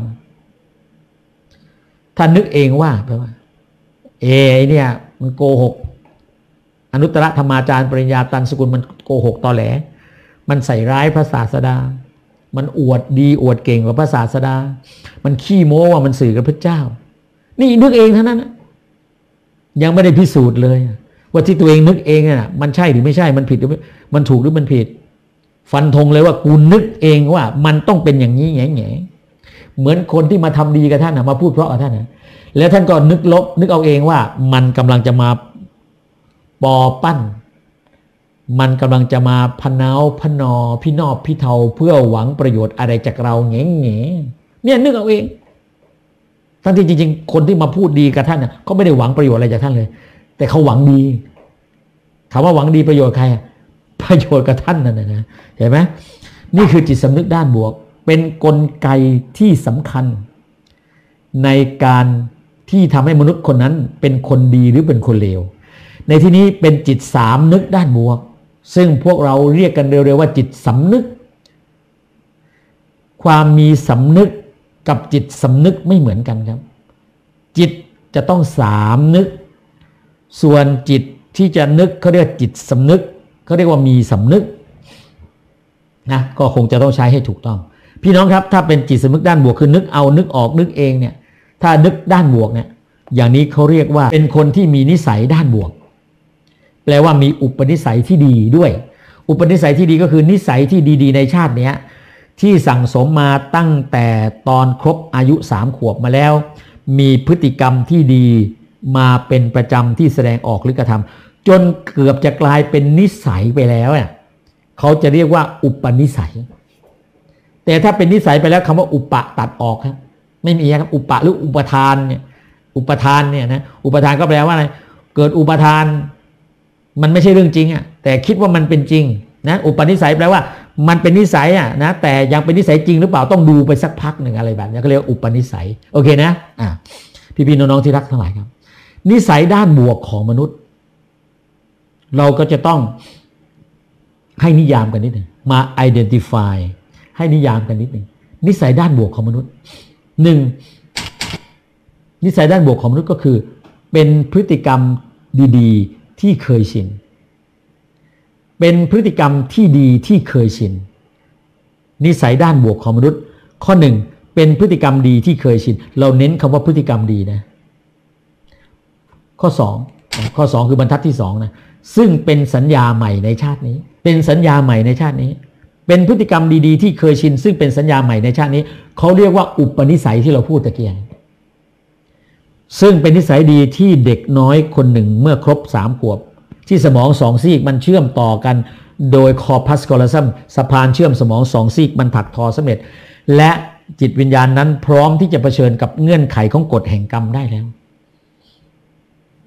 ท่านนึกเองว่าแปลว่าเอเนี่ยมันโกหกอนุตตรธรรมาจารย์ปริญญาตันสกุลมันโกหกตอแหลมันใส่ร้ายพระศาสดามันอวดดีอวดเก่งกว่าพระศาสดามันขี้โม้ว่ามันสื่อกับพระเจ้านี่นึกเองเท่านั้นนะยังไม่ได้พิสูจน์เลยว่าที่ตัวเองนึกเองน่ะมันใช่หรือไม่ใช่มันผิดหรือมันถูกหรือมันผิดฟันธงเลยว่ากูนึกเองว่ามันต้องเป็นอย่างนี้แง่แง่เหมือนคนที่มาทำดีกับท่านนะมาพูดเพราะกับท่านนะแล้วท่านก็นึกลบนึกเอาเองว่ามันกำลังจะมาปอปั้นมันกำลังจะมาพนาวพนอพี่นอบพี่เทาเพื่อหวังประโยชน์อะไรจากเราแง่แง่เนี่ยนึกเอาเองทั้งที่จริงๆคนที่มาพูดดีกับท่านน่ะเขาไม่ได้หวังประโยชน์อะไรจากท่านเลยแต่เขาหวังดีคำว่าหวังดีประโยชน์ใครประโยชน์กับท่านนั่นนะเห็นไหมนี่คือจิตสำนึกด้านบวกเป็นกลไกที่สำคัญในการที่ทำให้มนุษย์คนนั้นเป็นคนดีหรือเป็นคนเลวในที่นี้เป็นจิตสามนึกด้านบวกซึ่งพวกเราเรียกกันเร็วๆว่าจิตสำนึกความมีสำนึกกับจิตสำนึกไม่เหมือนกันครับจิตจะต้องสามนึกส่วนจิตที่จะนึกเขาเรียกจิตสำนึกเขาเรียกว่ามีสำนึกนะก็คงจะต้องใช้ให้ถูกต้องพี่น้องครับถ้าเป็นจิตสำนึกด้านบวกคือนึกเอานึกออกนึกเองเนี่ยถ้านึกด้านบวกเนี่ยอย่างนี้เขาเรียกว่าเป็นคนที่มีนิสัยด้านบวกแปลว่ามีอุปนิสัยที่ดีด้วยอุปนิสัยที่ดีก็คือนิสัยที่ดีๆในชาตินี้ที่สั่งสมมาตั้งแต่ตอนครบอายุสามขวบมาแล้วมีพฤติกรรมที่ดีมาเป็นประจำที่แสดงออกหรือกระทำจนเกือบจะกลายเป็นนิสัยไปแล้วเนี่ยเขาจะเรียกว่าอุปนิสัยแต่ถ้าเป็นนิสัยไปแล้วคำว่าอุปะตัดออกครับไม่มีครับอุปะหรืออุปทานเนี่ยอุปทานเนี่ยนะอุปทานก็แปลว่าอะไรเกิดอุปทานมันไม่ใช่เรื่องจริงอ่ะแต่คิดว่ามันเป็นจริงนะอุปนิสัยแปลว่ามันเป็นนิสัยอ่ะนะแต่ยังเป็นนิสัยจริงหรือเปล่าต้องดูไปสักพักหนึ่งอะไรแบบนี้ก็เรียกอุปนิสัยโอเคนะอ่ะพี่ๆน้องๆที่รักทั้งหลายครับนิสัยด้านบวกของมนุษย์เราก็จะต้องให้นิยามกันนิดหนึ่งมา identify ให้นิยามกันนิดหนึ่งนิสัยด้านบวกของมนุษย์หนึ่งนิสัยด้านบวกของมนุษย์ก็คือเป็นพฤติกรรมดีๆที่เคยชินเป็นพฤติกรรมที่ดีที่เคยชินนิสัยด้านบวกของมนุษย์ข้อหนึ่งเป็นพฤติกรรมดีที่เคยชินเราเน้นคำว่าพฤติกรรมดีนะข้อสองข้อสองคือบรรทัดที่สองนะซึ่งเป็นสัญญาใหม่ในชาตินี้เป็นสัญญาใหม่ในชาตินี้เป็นพฤติกรรมดีๆที่เคยชินซึ่งเป็นสัญญาใหม่ในชาตินี้เขาเรียกว่าอุปนิสัยที่เราพูดตะเกียงซึ่งเป็นนิสัยดีที่เด็กน้อยคนหนึ่งเมื่อครบสามขวบที่สมองสองซีกมันเชื่อมต่อกันโดยคอพัสคอลัซัมสะพานเชื่อมสมองสองซีกมันถักทอสำเร็จและจิตวิญญาณนั้นพร้อมที่จะเผชิญกับเงื่อนไขของกฎแห่งกรรมได้แล้ว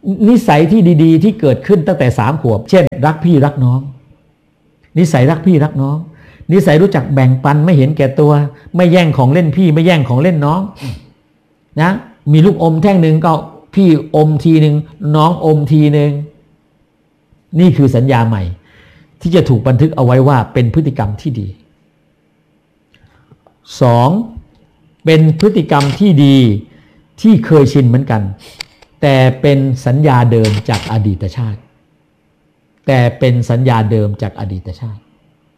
นิสัยที่ดีๆที่เกิดขึ้นตั้งแต่สามขวบเช่นรักพี่รักน้องนิสัยรักพี่รักน้องนิสัยรู้จักแบ่งปันไม่เห็นแก่ตัวไม่แย่งของเล่นพี่ไม่แย่งของเล่นน้องนะมีลูกอมแท่งหนึ่งก็พี่อมทีหนึ่งน้องอมทีหนึ่งนี่คือสัญญาใหม่ที่จะถูกบันทึกเอาไว้ว่าเป็นพฤติกรรมที่ดีสองเป็นพฤติกรรมที่ดีที่เคยชินเหมือนกันแต่เป็นสัญญาเดิมจากอดีตชาติแต่เป็นสัญญาเดิมจากอดีตชาติ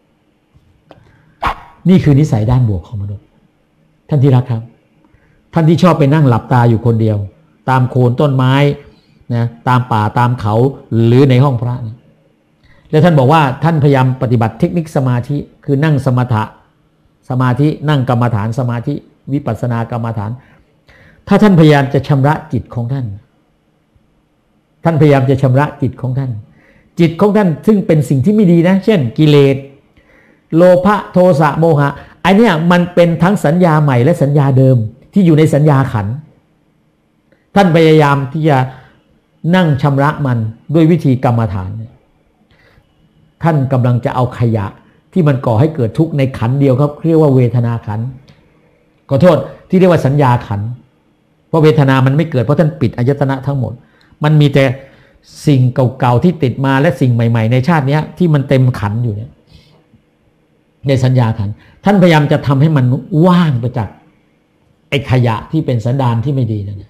นี่คือนิสัยด้านบวกของมนุษย์ท่านที่รักครับท่านที่ชอบไปนั่งหลับตาอยู่คนเดียวตามโคนต้นไม้นะตามป่าตามเขาหรือในห้องพระนะแล้วท่านบอกว่าท่านพยายามปฏิบัติเทคนิคสมาธิคือนั่งสมถะสมาธินั่งกรรมฐานสมาธิวิปัสสนากรรมฐานถ้าท่านพยายามจะชำระจิตของท่านท่านพยายามจะชำระจิตของท่านจิตของท่านซึ่งเป็นสิ่งที่ไม่ดีนะเช่นกิเลสโลภะโทสะโมหะไอ้นี่มันเป็นทั้งสัญญาใหม่และสัญญาเดิมที่อยู่ในสัญญาขันธ์ท่านพยายามที่จะนั่งชำระมันด้วยวิธีกรรมฐานท่านกำลังจะเอาขยะที่มันก่อให้เกิดทุกข์ในขันธ์เดียวครับเรียกว่าเวทนาขันธ์ขอโทษที่เรียกว่าสัญญาขันธ์เพราะเวทนามันไม่เกิดเพราะท่านปิดอายตนะทั้งหมดมันมีแต่สิ่งเก่าๆที่ติดมาและสิ่งใหม่ๆในชาตินี้ที่มันเต็มขันธ์อยู่เนี่ยในสัญญาขันธ์ท่านพยายามจะทำให้มันว่างไปจากไอ้ขยะที่เป็นสันดานที่ไม่ดีนั่น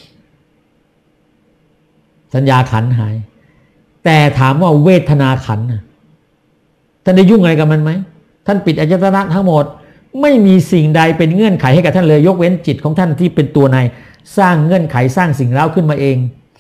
สัญญาขันธ์หายแต่ถามว่าเวทนาขันธ์ท่านได้ยุ่งอะไรกับมันไหมท่านปิดอายตนะทั้งหมดไม่มีสิ่งใดเป็นเงื่อนไขให้กับท่านเลยยกเว้นจิตของท่านที่เป็นตัวในสร้างเงื่อนไขสร้างสิ่งเร้าขึ้นมาเอง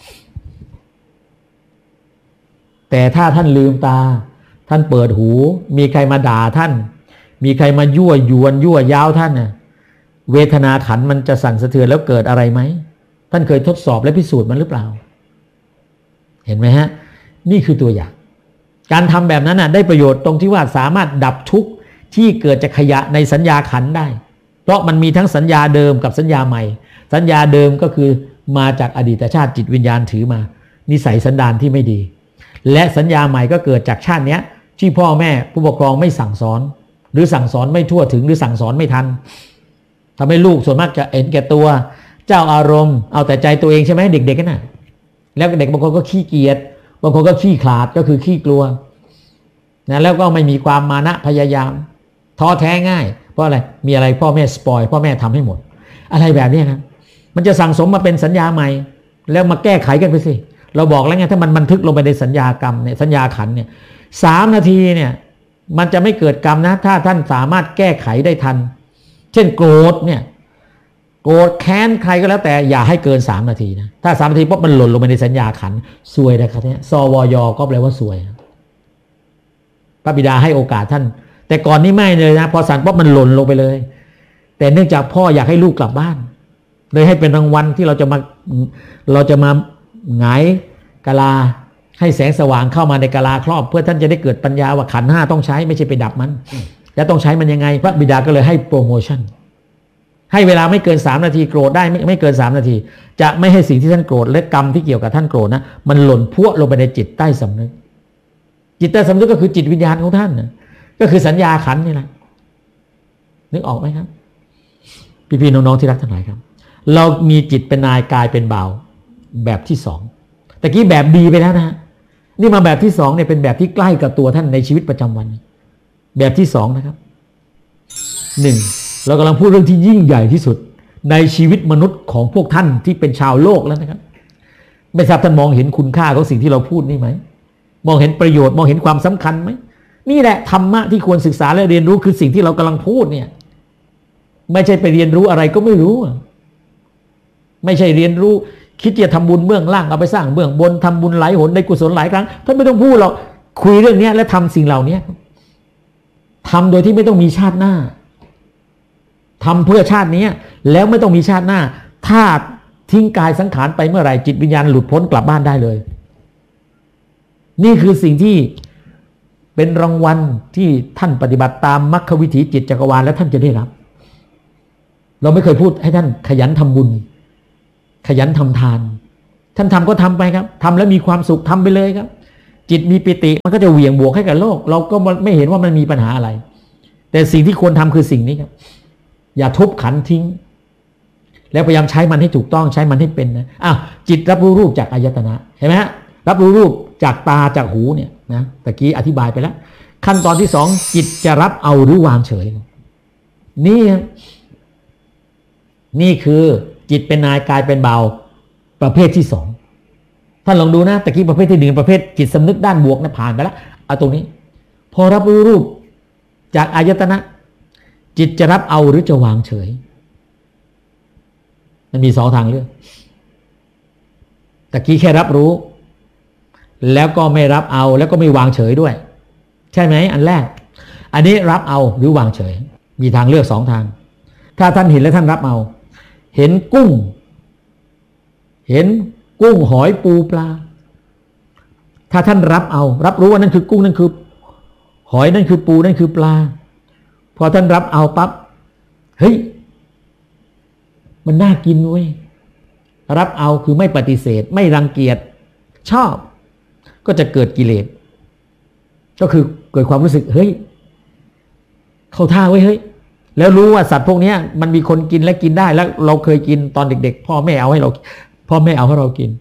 แต่ถ้าท่านลืมตาท่านเปิดหูมีใครมาด่าท่านมีใครมายั่วยวนยั่วยาวท่านน่ะเวทนาขันธ์มันจะสั่นสะเทือนแล้วเกิดอะไรไหมท่านเคยทดสอบและพิสูจน์มันหรือเปล่าเห็นไหมฮะนี่คือตัวอย่างการทำแบบนั้นน่ะได้ประโยชน์ตรงที่ว่าสามารถดับทุกข์ที่เกิดจากขยะในสัญญาขันธ์ได้เพราะมันมีทั้งสัญญาเดิมกับสัญญาใหม่สัญญาเดิมก็คือมาจากอดีตชาติจิตวิญญาณถือมานิสัยสันดานที่ไม่ดีและสัญญาใหม่ก็เกิดจากชาตินี้ที่พ่อแม่ผู้ปกครองไม่สั่งสอนหรือสั่งสอนไม่ทั่วถึงหรือสั่งสอนไม่ทันทำให้ลูกส่วนมากจะเห็นแก่ตัวเจ้าอารมณ์เอาแต่ใจตัวเองใช่ไหมเด็กๆกันน่ะแล้วเด็กบางคนก็ขี้เกียจบางคนก็ขี้ขลาดก็คือขี้กลัวนะแล้วก็ไม่มีความมานะพยายามท้อแท้ง่ายเพราะอะไรมีอะไรพ่อแม่สปอยพ่อแม่ทำให้หมดอะไรแบบนี้ครับมันจะสั่งสมมาเป็นสัญญาใหม่แล้วมาแก้ไขกันไปสิเราบอกแล้วไงถ้ามันบันทึกลงไปในสัญญากรรมเนี่ยสัญญาขันเนี่ยสามนาทีเนี่ยมันจะไม่เกิดกรรมนะถ้าท่านสามารถแก้ไขได้ทันเช่นโกรธเนี่ยโกรธแค้นใครก็แล้วแต่อย่าให้เกินสามนาทีนะถ้าสามนาทีปุ๊บมันหล่นลงไปในสัญญาขันซวยนะครับเนี่ยสวยก็แปลว่าซวยพระบิดาให้โอกาสท่านแต่ก่อนนี้ไม่เลยนะพอสั่นปุ๊บมันหล่นลงไปเลยแต่เนื่องจากพ่ออยากให้ลูกกลับบ้านเลยให้เป็นรางวัลที่เราจะมาเราจะมาหงายกะลาให้แสงสว่างเข้ามาในกะลาครอบเพื่อท่านจะได้เกิดปัญญาว่าขันธ์ห้าต้องใช้ไม่ใช่ไปดับมันแล้วต้องใช้มันยังไงพระบิดาก็เลยให้โปรโมชั่นให้เวลาไม่เกินสามนาทีโกรธได้ไม่ไม่เกินสามนาทีจะไม่ให้สิ่งที่ท่านโกรธและกรรมที่เกี่ยวกับท่านโกรธนะมันหล่นพุ่งลงไปในจิตใต้สำนึกจิตใต้สำนึกก็คือจิตวิญญาณของท่านนะก็คือสัญญาขันธ์นี่แหละนึกออกไหมครับพี่ๆน้องๆที่รักทั้งหลายครับเรามีจิตเป็นนายกายเป็นบ่าวแบบที่สองตะกี้แบบดีไปแล้วนะนี่มาแบบที่สองเนี่ยเป็นแบบที่ใกล้กับตัวท่านในชีวิตประจำวันแบบที่สองนะครับหนึ่งเรากำลังพูดเรื่องที่ยิ่งใหญ่ที่สุดในชีวิตมนุษย์ของพวกท่านที่เป็นชาวโลกแล้วนะครับไม่ทราบท่านมองเห็นคุณค่าของสิ่งที่เราพูดนี่ไหมมองเห็นประโยชน์มองเห็นความสำคัญไหมนี่แหละธรรมะที่ควรศึกษาและเรียนรู้คือสิ่งที่เรากำลังพูดเนี่ยไม่ใช่ไปเรียนรู้อะไรก็ไม่รู้ไม่ใช่เรียนรู้คิดจะทำบุญเบื้องล่างเอาไปสร้างเบื้องบนทำบุญหลายหนได้กุศลหลายครั้งท่านไม่ต้องพูดหรอกคุยเรื่องนี้และทำสิ่งเหล่านี้ทำโดยที่ไม่ต้องมีชาติหน้าทำเพื่อชาตินี้แล้วไม่ต้องมีชาติหน้าถ้าทิ้งกายสังขารไปเมื่อไหร่จิตวิญญาณหลุดพ้นกลับบ้านได้เลยนี่คือสิ่งที่เป็นรางวัลที่ท่านปฏิบัติตามมรรควิถีจิตจักรวาลและท่านจะได้รับเราไม่เคยพูดให้ท่านขยันทำบุญขยันทำทานท่านทำก็ทำไปครับทำแล้วมีความสุขทำไปเลยครับจิตมีปิติมันก็จะเหวี่ยงบวกให้กับโลกเราก็ไม่เห็นว่ามันมีปัญหาอะไรแต่สิ่งที่ควรทำคือสิ่งนี้ครับอย่าทุบขันทิ้งแล้วพยายามใช้มันให้ถูกต้องใช้มันให้เป็นนะอ้าวจิตรับรู้รูปจากอายตนะเห็นไหมฮะรับรู้รูปจากตาจากหูเนี่ยนะตะกี้อธิบายไปแล้วขั้นตอนที่สองจิตจะรับเอาหรือวางเฉยนี่นี่คือจิตเป็นนายกายเป็นเบาประเภทที่สองท่านลองดูนะตะกี้ประเภทที่หนึ่งประเภทจิตสำนึกด้านบวกนะผ่านไปแล้วเอาตรงนี้พอรับรู้รูปจากอายตนะจิตจะรับเอาหรือจะวางเฉยมันมีสองทางเลือกตะกี้แค่รับรู้แล้วก็ไม่รับเอาแล้วก็ไม่วางเฉยด้วยใช่ไหมอันแรกอันนี้รับเอาหรือวางเฉยมีทางเลือกสองทางถ้าท่านเห็นแล้วท่านรับเอาเห็นกุ้งเห็นกุ้งหอยปูปลาถ้าท่านรับเอารับรู้ว่านั่นคือกุ้งนั่นคือหอยนั่นคือปูนั่นคือปลาพอท่านรับเอาปั๊บเฮ้ยมันน่ากินเว้ยรับเอาคือไม่ปฏิเสธไม่รังเกียจชอบก็จะเกิดกิเลสก็คือเกิดความรู้สึกเฮ้ยเข้าท่าเว้ยเฮ้ยแล้วรู้ว่าสัตว์พวกนี้มันมีคนกินและกินได้แล้วเราเคยกินตอนเด็กๆพ่อแม่เอาให้เราพ่อแม่เอาให้เรากิน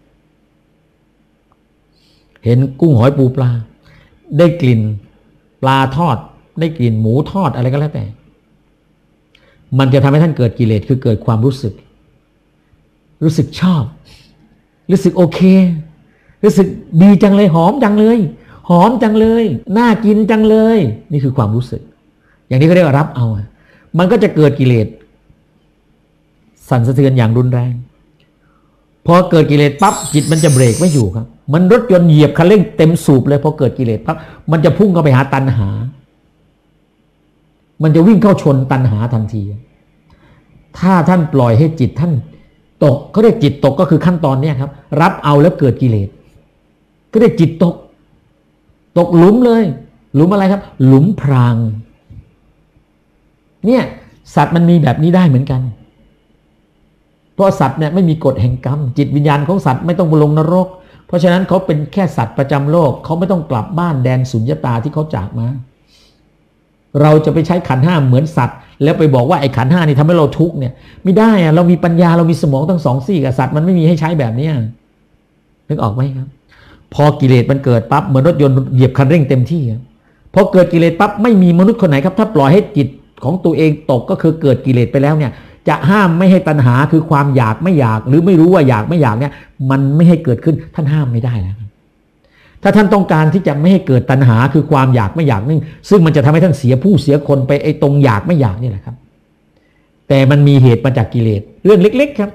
เห็นกุ้งหอยปูปลาได้กลิ่นปลาทอดได้กลิ่นหมูทอดอะไรก็แล้วแต่มันจะทำให้ท่านเกิดกิเลสคือเกิดความรู้สึกรู้สึกชอบรู้สึกโอเครู้สึกดีจังเลยหอมจังเลยหอมจังเลยน่ากินจังเลยนี่คือความรู้สึกอย่างนี้เขาเรียกว่ารับเอามันก็จะเกิดกิเลสสั่นสะเทือนอย่างรุนแรงพอเกิดกิเลสปั๊บจิตมันจะเบรกไม่อยู่ครับมันรถยนต์เหยียบคันเร่งเต็มสูบเลยพอเกิดกิเลสปั๊บมันจะพุ่งเข้าไปหาตัณหามันจะวิ่งเข้าชนตัณหาทันทีถ้าท่านปล่อยให้จิตท่านตกเขาเรียกจิตตกก็คือขั้นตอนนี้ครับรับเอาแล้วเกิดกิเลสก็เรียกจิตตกตกหลุมเลยหลุมอะไรครับหลุมพรางเนี่ยสัตว์มันมีแบบนี้ได้เหมือนกันเพราะสัตว์เนี่ยไม่มีกฎแห่งกรรมจิตวิญญาณของสัตว์ไม่ต้องลงนรกเพราะฉะนั้นเขาเป็นแค่สัตว์ประจำโลกเขาไม่ต้องกลับบ้านแดนสุญญตาที่เขาจากมาเราจะไปใช้ขันธ์ห้าเหมือนสัตว์แล้วไปบอกว่าไอ้ขันธ์ห้านี่ทำให้เราทุกข์เนี่ยไม่ได้อะเรามีปัญญาเรามีสมองทั้งสองซี่กับสัตว์มันไม่มีให้ใช้แบบนี้นึกออกไหมครับพอกิเลสมันเกิดปั๊บเหมือนรถยนต์เหยียบคันเร่งเต็มที่พอเกิดกิเลสปั๊บไม่มีมนุษย์คนไหนครับถ้าปล่อยให้จิตของตัวเองตกก็คือเกิดกิเลสไปแล้วเนี่ยจะห้ามไม่ให้ตัณหาคือความอยากไม่อยากหรือไม่รู้ว่าอยากไม่อยากเนี่ยมันไม่ให้เกิดขึ้นท่านห้ามไม่ได้แล้วถ้าท่านต้องการที่จะไม่ให้เกิดตัณหาคือความอยากไม่อยากนี่ซึ่งมันจะทำให้ท่านเสียผู้เสียคนไปไอ้ตรงอยากไม่อยากนี่แหละครับแต่มันมีเหตุมาจากกิเลสเรื่องเล็กๆครับ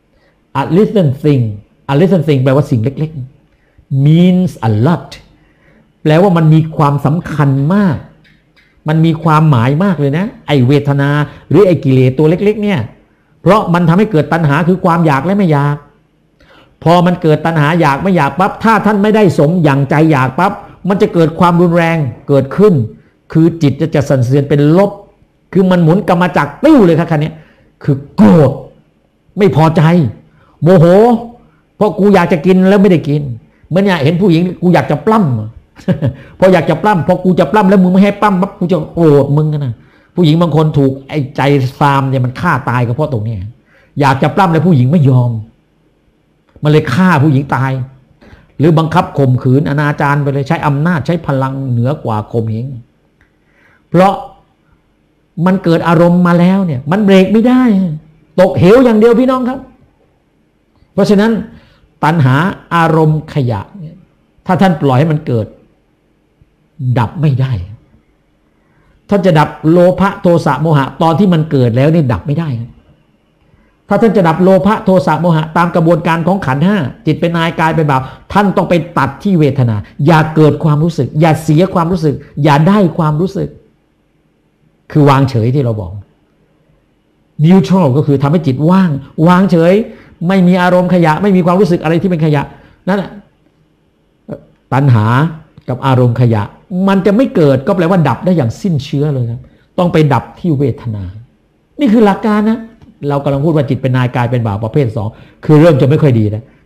a little thing a little thing แปลว่าสิ่งเล็กๆ means a lot แปลว่ามันมีความสำคัญมากมันมีความหมายมากเลยนะไอ้เวทนาหรือไอ้กิเลสตัวเล็กๆเนี่ยเพราะมันทำให้เกิดตัณหาคือความอยากและไม่อยากพอมันเกิดตัณหาอยากไม่อยากปั๊บถ้าท่านไม่ได้สมอย่างใจอยากปั๊บมันจะเกิดความรุนแรงเกิดขึ้นคือจิตจะจะสั่นสะเทือนเป็นลบคือมันหมุนกรรมจักรติ้วเลยครับคันนี้คือโกรธไม่พอใจโมโหเพราะกูอยากจะกินแล้วไม่ได้กินเมื่อเนี่ยเห็นผู้หญิงกูอยากจะปล้ำพออยากจะปล้ำพอกูจะปล้ำแล้วมึงไม่ให้ปล้ำปั๊บกูจะโกรธมึงนะผู้หญิงบางคนถูกไอ้ใจฟาร์มเนี่ยมันฆ่าตายก็เพราะตรงนี้อยากจะปล้ำแล้วผู้หญิงไม่ยอมมันเลยฆ่าผู้หญิงตายหรือบังคับข่มขืนอนาจารไปเลยใช้อำนาจใช้พลังเหนือกว่าข่มเหงเพราะมันเกิดอารมณ์มาแล้วเนี่ยมันเบรกไม่ได้ตกเหวอย่างเดียวพี่น้องครับเพราะฉะนั้นตัณหาอารมณ์ขยะถ้าท่านปล่อยให้มันเกิดดับไม่ได้ท่านจะดับโลภะโทสะโมหะตอนที่มันเกิดแล้วนี่ดับไม่ได้ถ้าท่านจะดับโลภะโทสะโมหะตามกระบวนการของขันธ์ห้าจิตเป็นนายกายเป็นบ่าวท่านต้องไปตัดที่เวทนาอย่าเกิดความรู้สึกอย่าเสียความรู้สึกอย่าได้ความรู้สึกคือวางเฉยที่เราบอกนิวทรัลก็คือทำให้จิตว่างวางเฉยไม่มีอารมณ์ขยะไม่มีความรู้สึกอะไรที่เป็นขยะนั่นแหละตัณหากับอารมณ์ขยะมันจะไม่เกิดก็แปลว่าดับได้อย่างสิ้นเชื้อเลยครับต้องไปดับที่เวทนานี่คือหลักการนะเรากำลังพูดว่าจิตเป็นนายกายเป็นบ่าวประเภทสองคือเริ่มจะไม่ค่อยดีแล้ว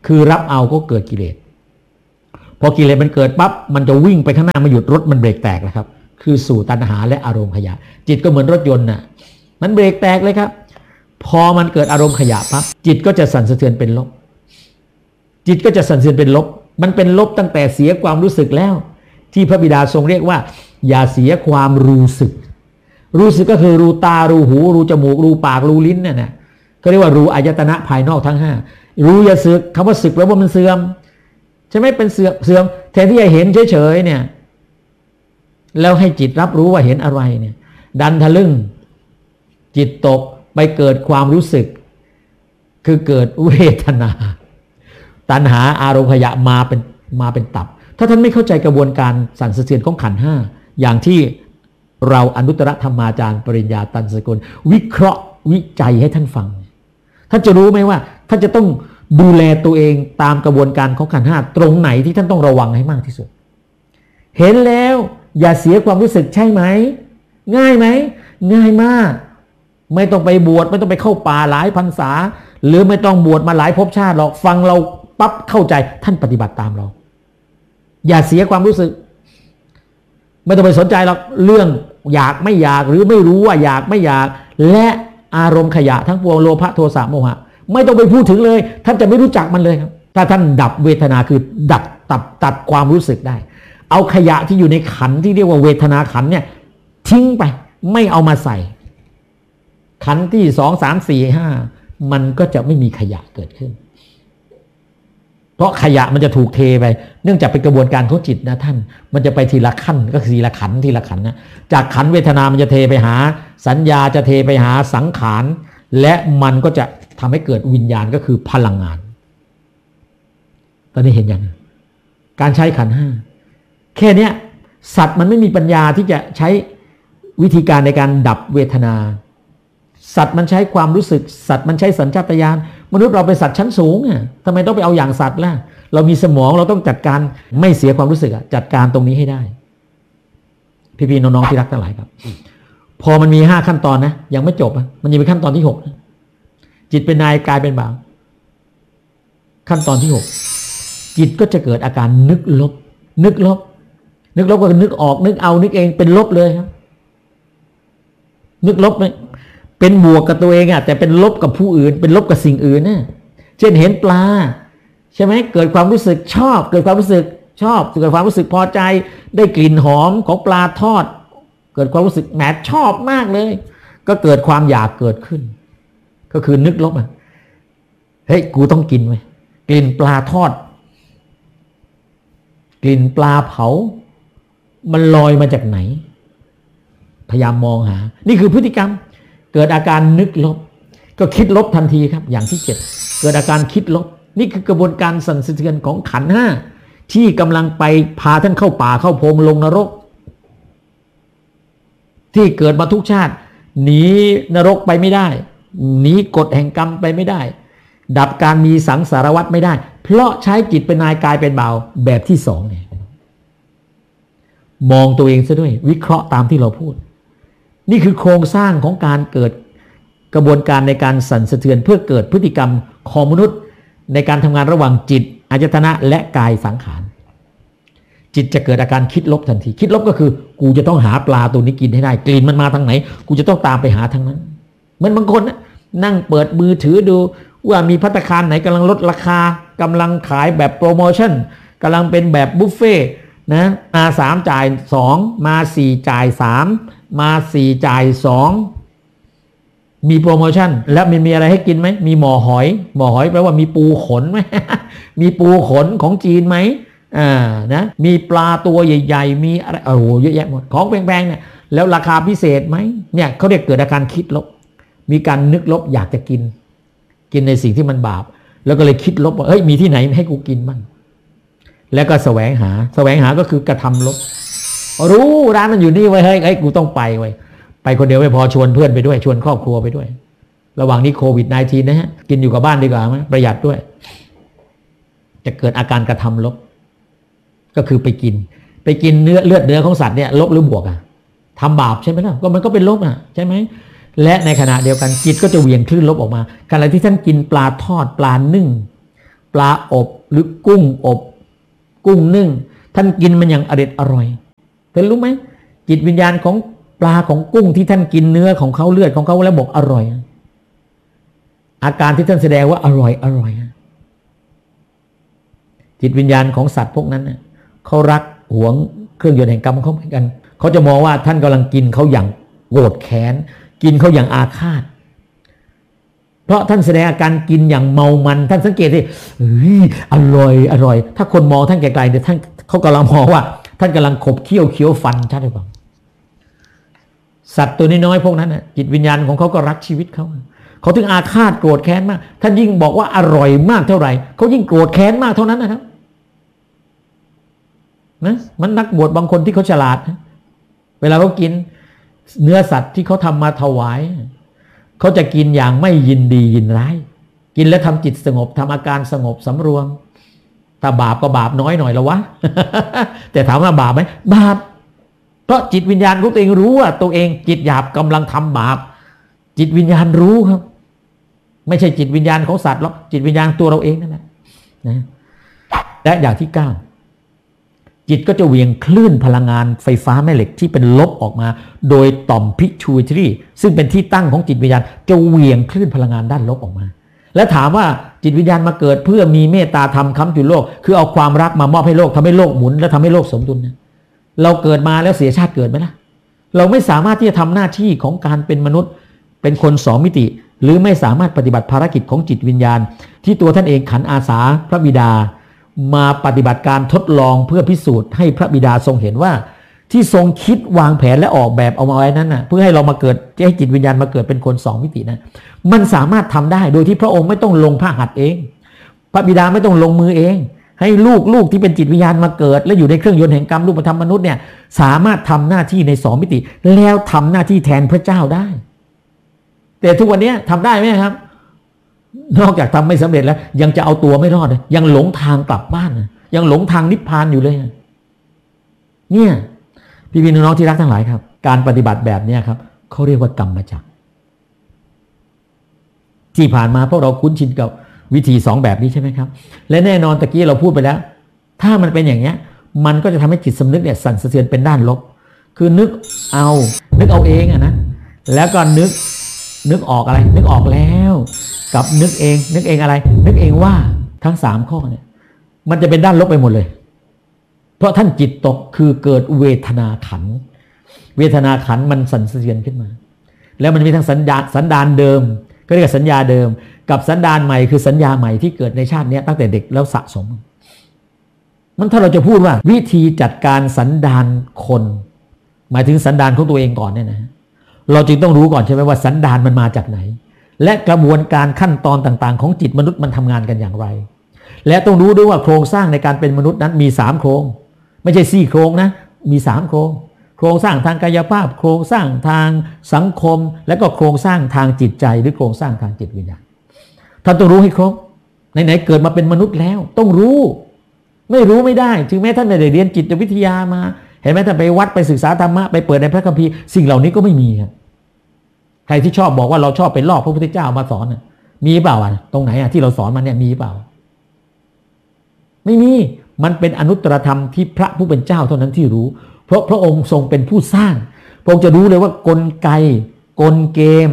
คือรับเอาก็เกิดกิเลสพอกิเลสมันเกิดปั๊บมันจะวิ่งไปข้างหน้ามาหยุดรถมันเบรกแตกแล้วครับคือสู่ตัณหาและอารมณ์ขยะจิตก็เหมือนรถยนต์น่ะมันเบรกแตกเลยครับพอมันเกิดอารมณ์ขยะปั๊บจิตก็จะสั่นสะเทือนเป็นลบจิตก็จะสั่นสะเทือนเป็นลบมันเป็นลบตั้งแต่เสียความรู้สึกแล้วที่พระบิดาทรงเรียกว่าอย่าเสียความรู้สึกรู้สึกก็คือรูตารูหูรูจมูกรูปากรูลิ้นเนี่ยนะเขาเรียกว่ารูอายตนะภายนอกทั้งห้ารู้อย่าสึกคำว่าสึกแล้วว่ามันเสื่อมใช่ไหมเป็นเสื่อมเสื่อมแทนที่จะเห็นเฉยๆเนี่ยแล้วให้จิตรับรู้ว่าเห็นอะไรเนี่ยดันทะลึ่งจิตตกไปเกิดความรู้สึกคือเกิดเวทนาตัณหาอารมณ์ขยะมาเป็นมาเป็นตับถ้าท่านไม่เข้าใจกระบวนการสั่นสะเทือนของขันธ์ห้าอย่างที่เราอนุตตรธรรมาจารย์ปริญญาตันสกุลวิเคราะห์วิจัยให้ท่านฟังท่านจะรู้ไหมว่าท่านจะต้องดูแลตัวเองตามกระบวนการของขันธ์ห้าตรงไหนที่ท่านต้องระวังให้มากที่สุดเห็นแล้วอย่าเสียความรู้สึกใช่ไหมง่ายไหมง่ายมากไม่ต้องไปบวชไม่ต้องไปเข้าป่าหลายพรรษาหรือไม่ต้องบวชมาหลายภพชาติหรอกฟังเราปั๊บเข้าใจท่านปฏิบัติตามเราอย่าเสียความรู้สึกไม่ต้องไปสนใจหรอกเรื่องอยากไม่อยากหรือไม่รู้ว่าอยากไม่อยากและอารมณ์ขยะทั้งปวงโลภะโทสะโมหะไม่ต้องไปพูดถึงเลยท่านจะไม่รู้จักมันเลยครับถ้าท่านดับเวทนาคือดับตัดตัดความรู้สึกได้เอาขยะที่อยู่ในขันธ์ที่เรียกว่าเวทนาขันธ์เนี่ยทิ้งไปไม่เอามาใส่ขันธ์ที่สองสามสี่ห้ามันก็จะไม่มีขยะเกิดขึ้นเพราะขยะมันจะถูกเทไปเนื่องจากเป็นกระบวนการของจิตนะท่านมันจะไปทีละขั้นก็คือทีละขันทีละขันนะจากขันเวทนามันจะเทไปหาสัญญาจะเทไปหาสังขารและมันก็จะทำให้เกิดวิญญาณก็คือพลังงานตอนนี้เห็นยังการใช้ขันห้าแค่นี้สัตว์มันไม่มีปัญญาที่จะใช้วิธีการในการดับเวทนาสัตว์มันใช้ความรู้สึกสัตว์มันใช้สัญชาตญาณมนุษย์เราเป็นสัตว์ชั้นสูงอ่ะทำไมต้องไปเอาอย่างสัตว์ล่ะเรามีสมองเราต้องจัดการไม่เสียความรู้สึกอ่ะจัดการตรงนี้ให้ได้พี่ๆน้องๆที่รักทั้งหลายครับพอมันมีห้าขั้นตอนนะยังไม่จบอ่ะมันยังมีขั้นตอนที่หกจิตเป็นนายกายเป็นบ่าวขั้นตอนที่หกจิตก็จะเกิดอาการนึกลบนึกลบนึกลบก็นึกออกนึกเอานึกเองเป็นลบเลยครับนึกลบเลยเป็นบวกกับตัวเองอ่ะแต่เป็นลบกับผู้อื่นเป็นลบกับสิ่งอื่นนะเช่นเห็นปลาใช่ไหมเกิดความรู้สึกชอบเกิดความรู้สึกชอบเกิดความรู้สึกพอใจได้กลิ่นหอมของปลาทอดเกิดความรู้สึกแหมชอบมากเลยก็เกิดความอยากเกิดขึ้นก็คือนึกลบอ่ะเฮ้ยกูต้องกินไหมกลิ่นปลาทอดกลิ่นปลาเผามันลอยมาจากไหนพยายามมองหานี่คือพฤติกรรมเกิดอาการนึกลบก็คิดลบทันทีครับอย่างที่เจ็ดเกิดอาการคิดลบนี่คือกระบวนการสั่นสะเทือนของขันธ์ห้าที่กำลังไปพาท่านเข้าป่าเข้าพงลงนรกที่เกิดมาทุกชาติหนีนรกไปไม่ได้หนีกฎแห่งกรรมไปไม่ได้ดับการมีสังสารวัฏไม่ได้เพราะใช้จิตเป็นนายกายเป็นบ่าวแบบที่สองเนี่ยมองตัวเองซะด้วยวิเคราะห์ตามที่เราพูดนี่คือโครงสร้างของการเกิดกระบวนการในการสั่นสะเทือนเพื่อเกิดพฤติกรรมของมนุษย์ในการทำงานระหว่างจิตอายตนะและกายสังขารจิตจะเกิดอาการคิดลบทันทีคิดลบก็คือกูจะต้องหาปลาตัวนี้กินให้ได้กลิ่นมันมาทางไหนกูจะต้องตามไปหาทางนั้นเหมือนบางคนนะนั่งเปิดมือถือดูว่ามีภัตตาคารไหนกำลังลดราคากำลังขายแบบโปรโมชั่นกำลังเป็นแบบบุฟเฟ่นะมาสามจ่ายสองมาสี่จ่ายสามมาสี่จ่ายสองมีโปรโมชั่นแล้วมันมีอะไรให้กินไหมมีหมอหอยหมอหอยแปลว่ามีปูขนไหม มีปูขนของจีนไหมอ่านะมีปลาตัวใหญ่ๆมีอะไรโอ้โหเยอะแยะหมดของแพงๆเนี่ยแล้วราคาพิเศษไหมเนี่ยเขาเรียกเกิดอาการคิดลบมีการนึกลบอยากจะกินกินในสิ่งที่มันบาปแล้วก็เลยคิดลบว่าเฮ้ยมีที่ไหนให้กูกินบ้างแล้วก็แสวงหาแสวงหาก็คือกระทำลบรู้ร้านมันอยู่นี่ไว้เฮ้ยไอ้กูต้องไปไว้ไปคนเดียวไม่พอชวนเพื่อนไปด้วยชวนครอบครัวไปด้วยระหว่างนี้โควิด สิบเก้า นะฮะกินอยู่กับบ้านดีกว่าไหมประหยัดด้วยจะเกิดอาการกระทำลบก็คือไปกินไปกินเนื้อเลือดเนื้อของสัตว์เนี่ยลบหรือบวกอ่ะทำบาปใช่ไหมล่ะก็มันก็เป็นลบอ่ะใช่ไหมและในขณะเดียวกันจิตก็จะเหวี่ยงคลื่นลบออกมาขณะที่ท่านกินปลาทอดปลานึ่งปลาอบหรือกุ้งอบกุ้งนึ่งท่านกินมันอย่างอร็ดอร่อยท่านรู้ไหมจิตวิญญาณของปลาของกุ้งที่ท่านกินเนื้อของเขาเลือดของเขาแล้วบอกอร่อยอาการที่ท่านแสดงว่าอร่อยอร่อยจิตวิญญาณของสัตว์พวกนั้นเนี่ยเขารักหวงเครื่องยนต์แห่งกรรมของเขาเหมือนกันเขาจะมองว่าท่านกำลังกินเขาอย่างโกรธแค้นกินเขาอย่างอาฆาตเพราะท่านแสดงอาการกินอย่างเมามันท่านสังเกตดิเฮ้ยอร่อยอร่อยถ้าคนมองท่านไกลๆเนี่ยท่านเขากำลังมองว่าท่านกำลังขบเคี้ยวเคี้ยวฟันใช่หรือเปล่าสัตว์ตัวน้อยๆพวกนั้นน่ะจิตวิญญาณของเขาก็รักชีวิตเขาเขาถึงอาฆาตโกรธแค้นมากท่านยิ่งบอกว่าอร่อยมากเท่าไหร่เขายิ่งโกรธแค้นมากเท่านั้นนะครับนะมันนักบวชบางคนที่เขาฉลาดนะเวลาเขากินเนื้อสัตว์ที่เขาทำมาถวายเขาจะกินอย่างไม่ยินดียินร้ายกินแล้วทำจิตสงบทำอาการสงบสำรวมถ้าบาปก็บาปน้อยหน่อยแล้ววะ แต่ถามว่าบาปไหมบาปเพราะจิตวิญญาณของตัวเองรู้ว่าตัวเองจิตหยาบกำลังทำบาปจิตวิญญาณรู้ครับไม่ใช่จิตวิญญาณของสัตว์หรอกจิตวิญญาณตัวเราเองนั่นแหละนะและอย่างที่เก้าจิตก็จะเหวี่ยงคลื่นพลังงานไฟฟ้าแม่เหล็กที่เป็นลบออกมาโดยต่อมพิชูทรีซึ่งเป็นที่ตั้งของจิตวิญญาณจะเหวี่ยงคลื่นพลังงานด้านลบออกมาและถามว่าจิตวิญญาณมาเกิดเพื่อมีเมตตาธรรมค้ำจุนโลกคือเอาความรักมามอบให้โลกทำให้โลกหมุนและทำให้โลกสมดุลนะเราเกิดมาแล้วเสียชาติเกิดไหมล่ะเราไม่สามารถที่จะทำหน้าที่ของการเป็นมนุษย์เป็นคนสองมิติหรือไม่สามารถปฏิบัติภารกิจของจิตวิญญาณที่ตัวท่านเองขันอาสาพระบิดามาปฏิบัติการทดลองเพื่อพิสูจน์ให้พระบิดาทรงเห็นว่าที่ทรงคิดวางแผนและออกแบบเอามาไว้นั้นนะเพื่อให้เรามาเกิดให้จิตวิญญาณมาเกิดเป็นคนสองมิตินะมันสามารถทำได้โดยที่พระองค์ไม่ต้องลงพระหัตถ์เองพระบิดาไม่ต้องลงมือเองให้ลูกลูกที่เป็นจิตวิญญาณมาเกิดและอยู่ในเครื่องยนต์แห่งกรรมรูปธรรมมนุษย์เนี่ยสามารถทำหน้าที่ในสองมิติแล้วทำหน้าที่แทนพระเจ้าได้แต่ทุกวันนี้ทำได้ไหมครับนอกจากทำไม่สำเร็จแล้วยังจะเอาตัวไม่รอดเลยยังหลงทางกลับบ้านยังหลงทางนิพพานอยู่เลยเนี่ยพี่พี่น้องๆที่รักทั้งหลายครับการปฏิบัติแบบนี้ครับเขาเรียกว่ากรรมจักรที่ผ่านมาพวกเราคุ้นชินกับวิธีสองแบบนี้ใช่ไหมครับและแน่นอนตะกี้เราพูดไปแล้วถ้ามันเป็นอย่างเนี้ยมันก็จะทำให้จิตสำนึกเนี่ยสั่นสะเทือนเป็นด้านลบคือนึกเอานึกเอาเองอะนะแล้วก็นึกนึกออกอะไรนึกออกแล้วกับนึกเองนึกเองอะไรนึกเองว่าทั้งสามข้อเนี่ยมันจะเป็นด้านลบไปหมดเลยเพราะท่านจิตตกคือเกิดเวทนาขันเวทนาขันมันสั่นสะเทือนขึ้นมาแล้วมันมีทั้งสัญญาสันดานเดิมก็เรียกสัญญาเดิมกับสันดานใหม่คือสัญญาใหม่ที่เกิดในชาตินี้ตั้งแต่เด็กแล้วสะสมมันถ้าเราจะพูดว่าวิธีจัดการสันดานคนหมายถึงสันดานของตัวเองก่อนเนี่ยนะเราจึงต้องรู้ก่อนใช่ไหมว่าสันดานมันมาจากไหนและกระบวนการขั้นตอนต่างๆของจิตมนุษย์มันทำงานกันอย่างไรและต้องรู้ด้วยว่าโครงสร้างในการเป็นมนุษย์นั้นมีสามโครงไม่ใช่สี่โครงนะมีสามโครงโครงสร้างทางกายภาพโครงสร้างทางสังคมและก็โครงสร้างทางจิตใจหรือโครงสร้างทางจิตวิญญาณท่านต้องรู้ให้ครบไหนๆเกิดมาเป็นมนุษย์แล้วต้องรู้ไม่รู้ไม่ได้ถึงแม้ท่านไม่ได้เรียนจิตวิทยามาเห็นไหมท่านไปวัดไปศึกษาธรรมะไปเปิดในพระคัมภีร์สิ่งเหล่านี้ก็ไม่มีครับใครที่ชอบบอกว่าเราชอบไปลอกพระพุทธเจ้ามาสอนมีเปล่าอ่ะตรงไหนอ่ะที่เราสอนมันเนี่ยมีเปล่าไม่มีมันเป็นอนุตตรธรรมที่พระผู้เป็นเจ้าเท่านั้นที่รู้เพราะพระองค์ทรงเป็นผู้สร้างพระองค์จะรู้เลยว่ากลไกกลเกม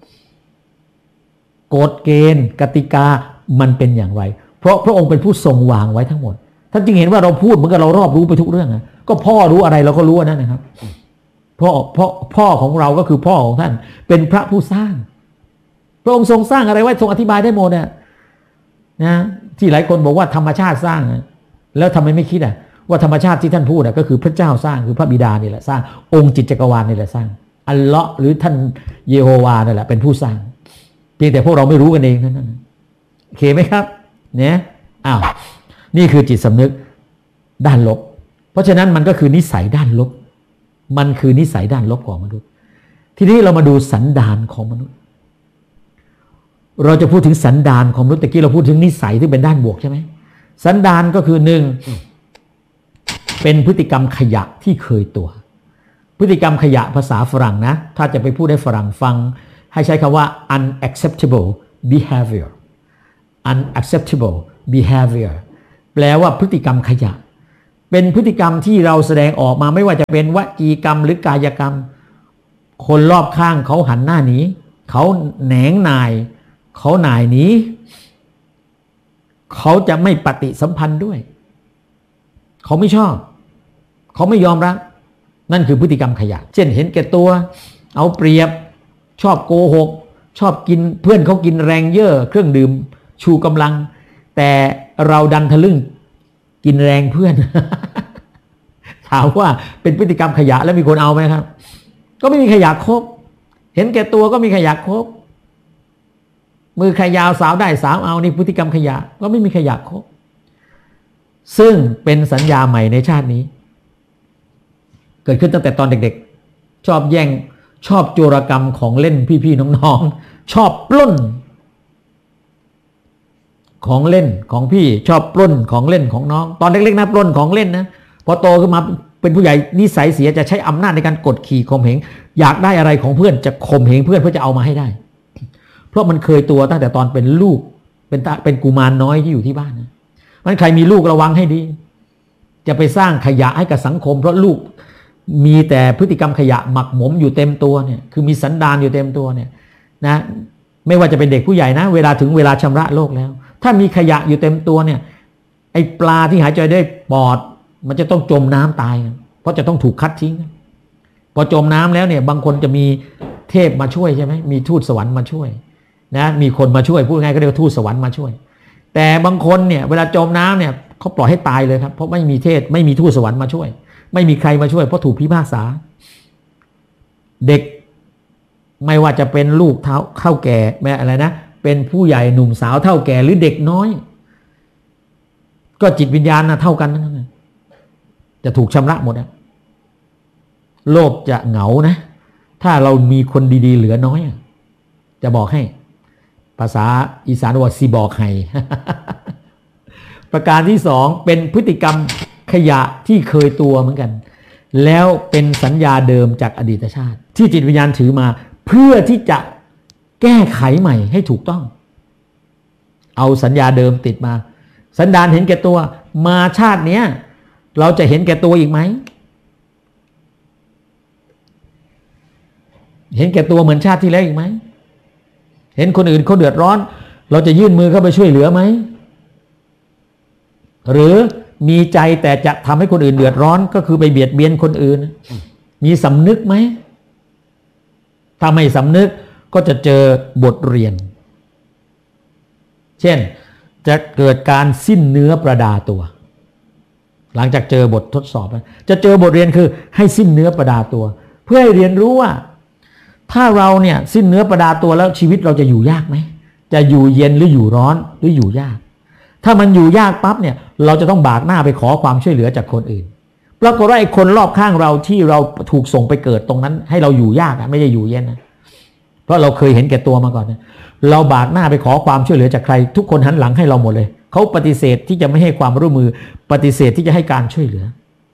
กฎเกณฑ์กติกามันเป็นอย่างไรเพราะพระองค์เป็นผู้ทรงวางไว้ทั้งหมดท่านจึงเห็นว่าเราพูดเหมือนกับเรารอบรู้ไปทุกเรื่องนะก็พ่อรู้อะไรเราก็รู้นั่นนะครับพ่อพ่อพ่อของเราก็คือพ่อของท่านเป็นพระผู้สร้างพระองค์ทรงสร้างอะไรไว้ทรงอธิบายได้หมดนะนะที่หลายคนบอกว่าธรรมชาติสร้างนะแล้วทำไมไม่คิดอ่ะว่าธรรมชาติที่ท่านพูดอ่ะก็คือพระเจ้าสร้างคือพระบิดานี่แหละสร้างองค์จิตจักรวาลนี่แหละสร้างอัลเลาะห์หรือท่านเยโฮวานั่นแหละเป็นผู้สร้างเพียงแต่พวกเราไม่รู้กันเองนั่นโอเคไหมครับเนี่ยอ้าวนี่คือจิตสำนึกด้านลบเพราะฉะนั้นมันก็คือนิสัยด้านลบมันคือนิสัยด้านลบของมนุษย์ทีนี้เรามาดูสันดานของมนุษย์เราจะพูดถึงสันดานของมนุษย์ตะกี้เราพูดถึงนิสัยที่เป็นด้านบวกใช่ไหมสันดานก็คือหนึ่งเป็นพฤติกรรมขยะที่เคยตัวพฤติกรรมขยะภาษาฝรั่งนะถ้าจะไปพูดให้ฝรั่งฟังให้ใช้คำว่า unacceptable behavior unacceptable behavior แปลว่าพฤติกรรมขยะเป็นพฤติกรรมที่เราแสดงออกมาไม่ว่าจะเป็นวจีกรรมหรือกายกรรมคนรอบข้างเขาหันหน้าหนีเขาแหนงนายเขาหน่ายหนีเขาจะไม่ปฏิสัมพันธ์ด้วยเขาไม่ชอบเขาไม่ยอมรับนั่นคือพฤติกรรมขยะเช่นเห็นแก่ตัวเอาเปรียบชอบโกหกชอบกินเพื่อนเขากินแรงเย่อเครื่องดื่มชูกำลังแต่เราดันทะลึ่งกินแรงเพื่อน ถามว่าเป็นพฤติกรรมขยะแล้วมีคนเอาไหมครับก็ไม่มีขยะครบเห็นแก่ตัวก็มีขยะครบมือใครยาวสาวได้สาวเอานี่พฤติกรรมขยะก็ไม่มีขยะครบซึ่งเป็นสัญญาใหม่ในชาตินี้เกิดขึ้นตั้งแต่ตอนเด็กๆชอบแย่งชอบโจรกรรมของเล่นพี่ๆน้องๆชอบปล้นของเล่นของพี่ชอบปล้นของเล่นของน้องตอนเล็กๆนะปล้นของเล่นนะพอโตขึ้นมาเป็นผู้ใหญ่นิสัยเสียจะใช้อำนาจในการกดขี่ข่มเหงอยากได้อะไรของเพื่อนจะข่มเหงเพื่อนเพื่อจะเอามาให้ได้เพราะมันเคยตัวตั้งแต่ตอนเป็นลูกเป็นเป็นกุมารน้อยที่อยู่ที่บ้านนะมันใครมีลูกระวังให้ดีจะไปสร้างขยะให้กับสังคมเพราะลูกมีแต่พฤติกรรมขยะหมักหมมอยู่เต็มตัวเนี่ยคือมีสันดานอยู่เต็มตัวเนี่ยนะไม่ว่าจะเป็นเด็กผู้ใหญ่นะเวลาถึงเวลาชำระโลกแล้วถ้ามีขยะอยู่เต็มตัวเนี่ยไอปลาที่หายใจได้ปอดมันจะต้องจมน้ำตายเพราะจะต้องถูกคัดทิ้งพอจมน้ำแล้วเนี่ยบางคนจะมีเทพมาช่วยใช่ไหมมีทูตสวรรค์มาช่วยนะมีคนมาช่วยพูดง่ายก็เรียกว่าทูตสวรรค์มาช่วยแต่บางคนเนี่ยเวลาจมน้ำเนี่ยเขาปล่อยให้ตายเลยครับเพราะไม่มีเทพไม่มีทูตสวรรค์มาช่วยไม่มีใครมาช่วยเพราะถูกพิพากษาเด็กไม่ว่าจะเป็นลูกเท่าเท่าแก่แม่อะไรนะเป็นผู้ใหญ่หนุ่มสาวเท่าแก่หรือเด็กน้อยก็จิตวิญญาณนะเท่ากันนั่นแหละจะถูกชำระหมดนะโลกจะเหงานะถ้าเรามีคนดีๆเหลือน้อยจะบอกให้ภาษาอีสานว่าสิบอกให้ ประการที่สองเป็นพฤติกรรมขยะที่เคยตัวเหมือนกันแล้วเป็นสัญญาเดิมจากอดีตชาติที่จิตวิญญาณถือมาเพื่อที่จะแก้ไขใหม่ให้ถูกต้องเอาสัญญาเดิมติดมาสันดานเห็นแก่ตัวมาชาติเนี้ยเราจะเห็นแก่ตัวอีกไหมเห็นแก่ตัวเหมือนชาติที่แล้วอีกไหมเห็นคนอื่นเขาเดือดร้อนเราจะยื่นมือเข้าไปช่วยเหลือไหมหรือมีใจแต่จะทำให้คนอื่นเดือดร้อนก็คือไปเบียดเบียนคนอื่นมีสำนึกไหมถ้าไม่สำนึกก็จะเจอบทเรียนเช่นจะเกิดการสิ้นเนื้อประดาตัวหลังจากเจอบททดสอบจะเจอบทเรียนคือให้สิ้นเนื้อประดาตัวเพื่อให้เรียนรู้ว่าถ้าเราเนี่ยสิ้นเนื้อประดาตัวแล้วชีวิตเราจะอยู่ยากไหมจะอยู่เย็นหรืออยู่ร้อนหรืออยู่ยากถ้ามันอยู่ยากปั๊บเนี่ยเราจะต้องบากหน้าไปขอความช่วยเหลือจากคนอื่นปรากฏว่าไอ้คนรอบข้างเราที่เราถูกส่งไปเกิดตรงนั้นให้เราอยู่ยากอะไม่ได้อยู่เย็นนะเพราะเราเคยเห็นแก่ตัวมาก่อนเนี่ยเราบากหน้าไปขอความช่วยเหลือจากใครทุกคนหันหลังให้เราหมดเลยเขาปฏิเสธที่จะไม่ให้ความร่วมมือปฏิเสธที่จะให้การช่วยเหลือ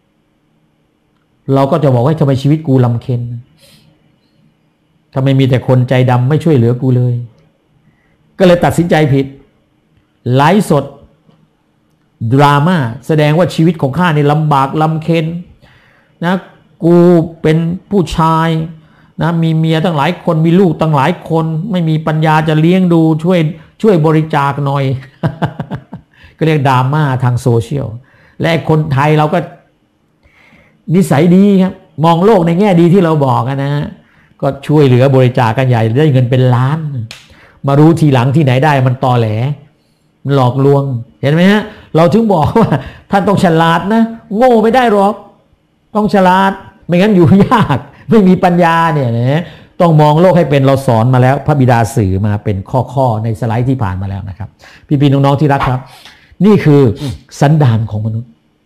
เราก็จะบอกว่าทำไมชีวิตกูลำเค็ญทำไมมีแต่คนใจดำไม่ช่วยเหลือกูเลยก็เลยตัดสินใจผิดไลฟ์สดดราม่าแสดงว่าชีวิตของข้านี่ลำบากลำเค็ญนะกูเป็นผู้ชายนะมีเมียตั้งหลายคนมีลูกตั้งหลายคนไม่มีปัญญาจะเลี้ยงดูช่วยช่วยบริจาคหน่อย ก็เรียกดราม่าทางโซเชียลและคนไทยเราก็นิสัยดีครับมองโลกในแง่ดีที่เราบอกนะฮะก็ช่วยเหลือบริจาคกันใหญ่ได้เงินเป็นล้านมารู้ทีหลังที่ไหนได้มันตอแหลมันหลอกลวงเห็นไหมฮะเราถึงบอกว่าท่านต้องฉลาดนะโง่ไม่ได้หรอกต้องฉลาดไม่งั้นอยู่ยากไม่มีปัญญาเนี่ยนะต้องมองโลกให้เป็นเราสอนมาแล้วพระบิดาสื่อมาเป็นข้อๆในสไลด์ที่ผ่านมาแล้วนะครับพี่ๆน้องๆที่รักครับนี่คือสันดานของมนุษย์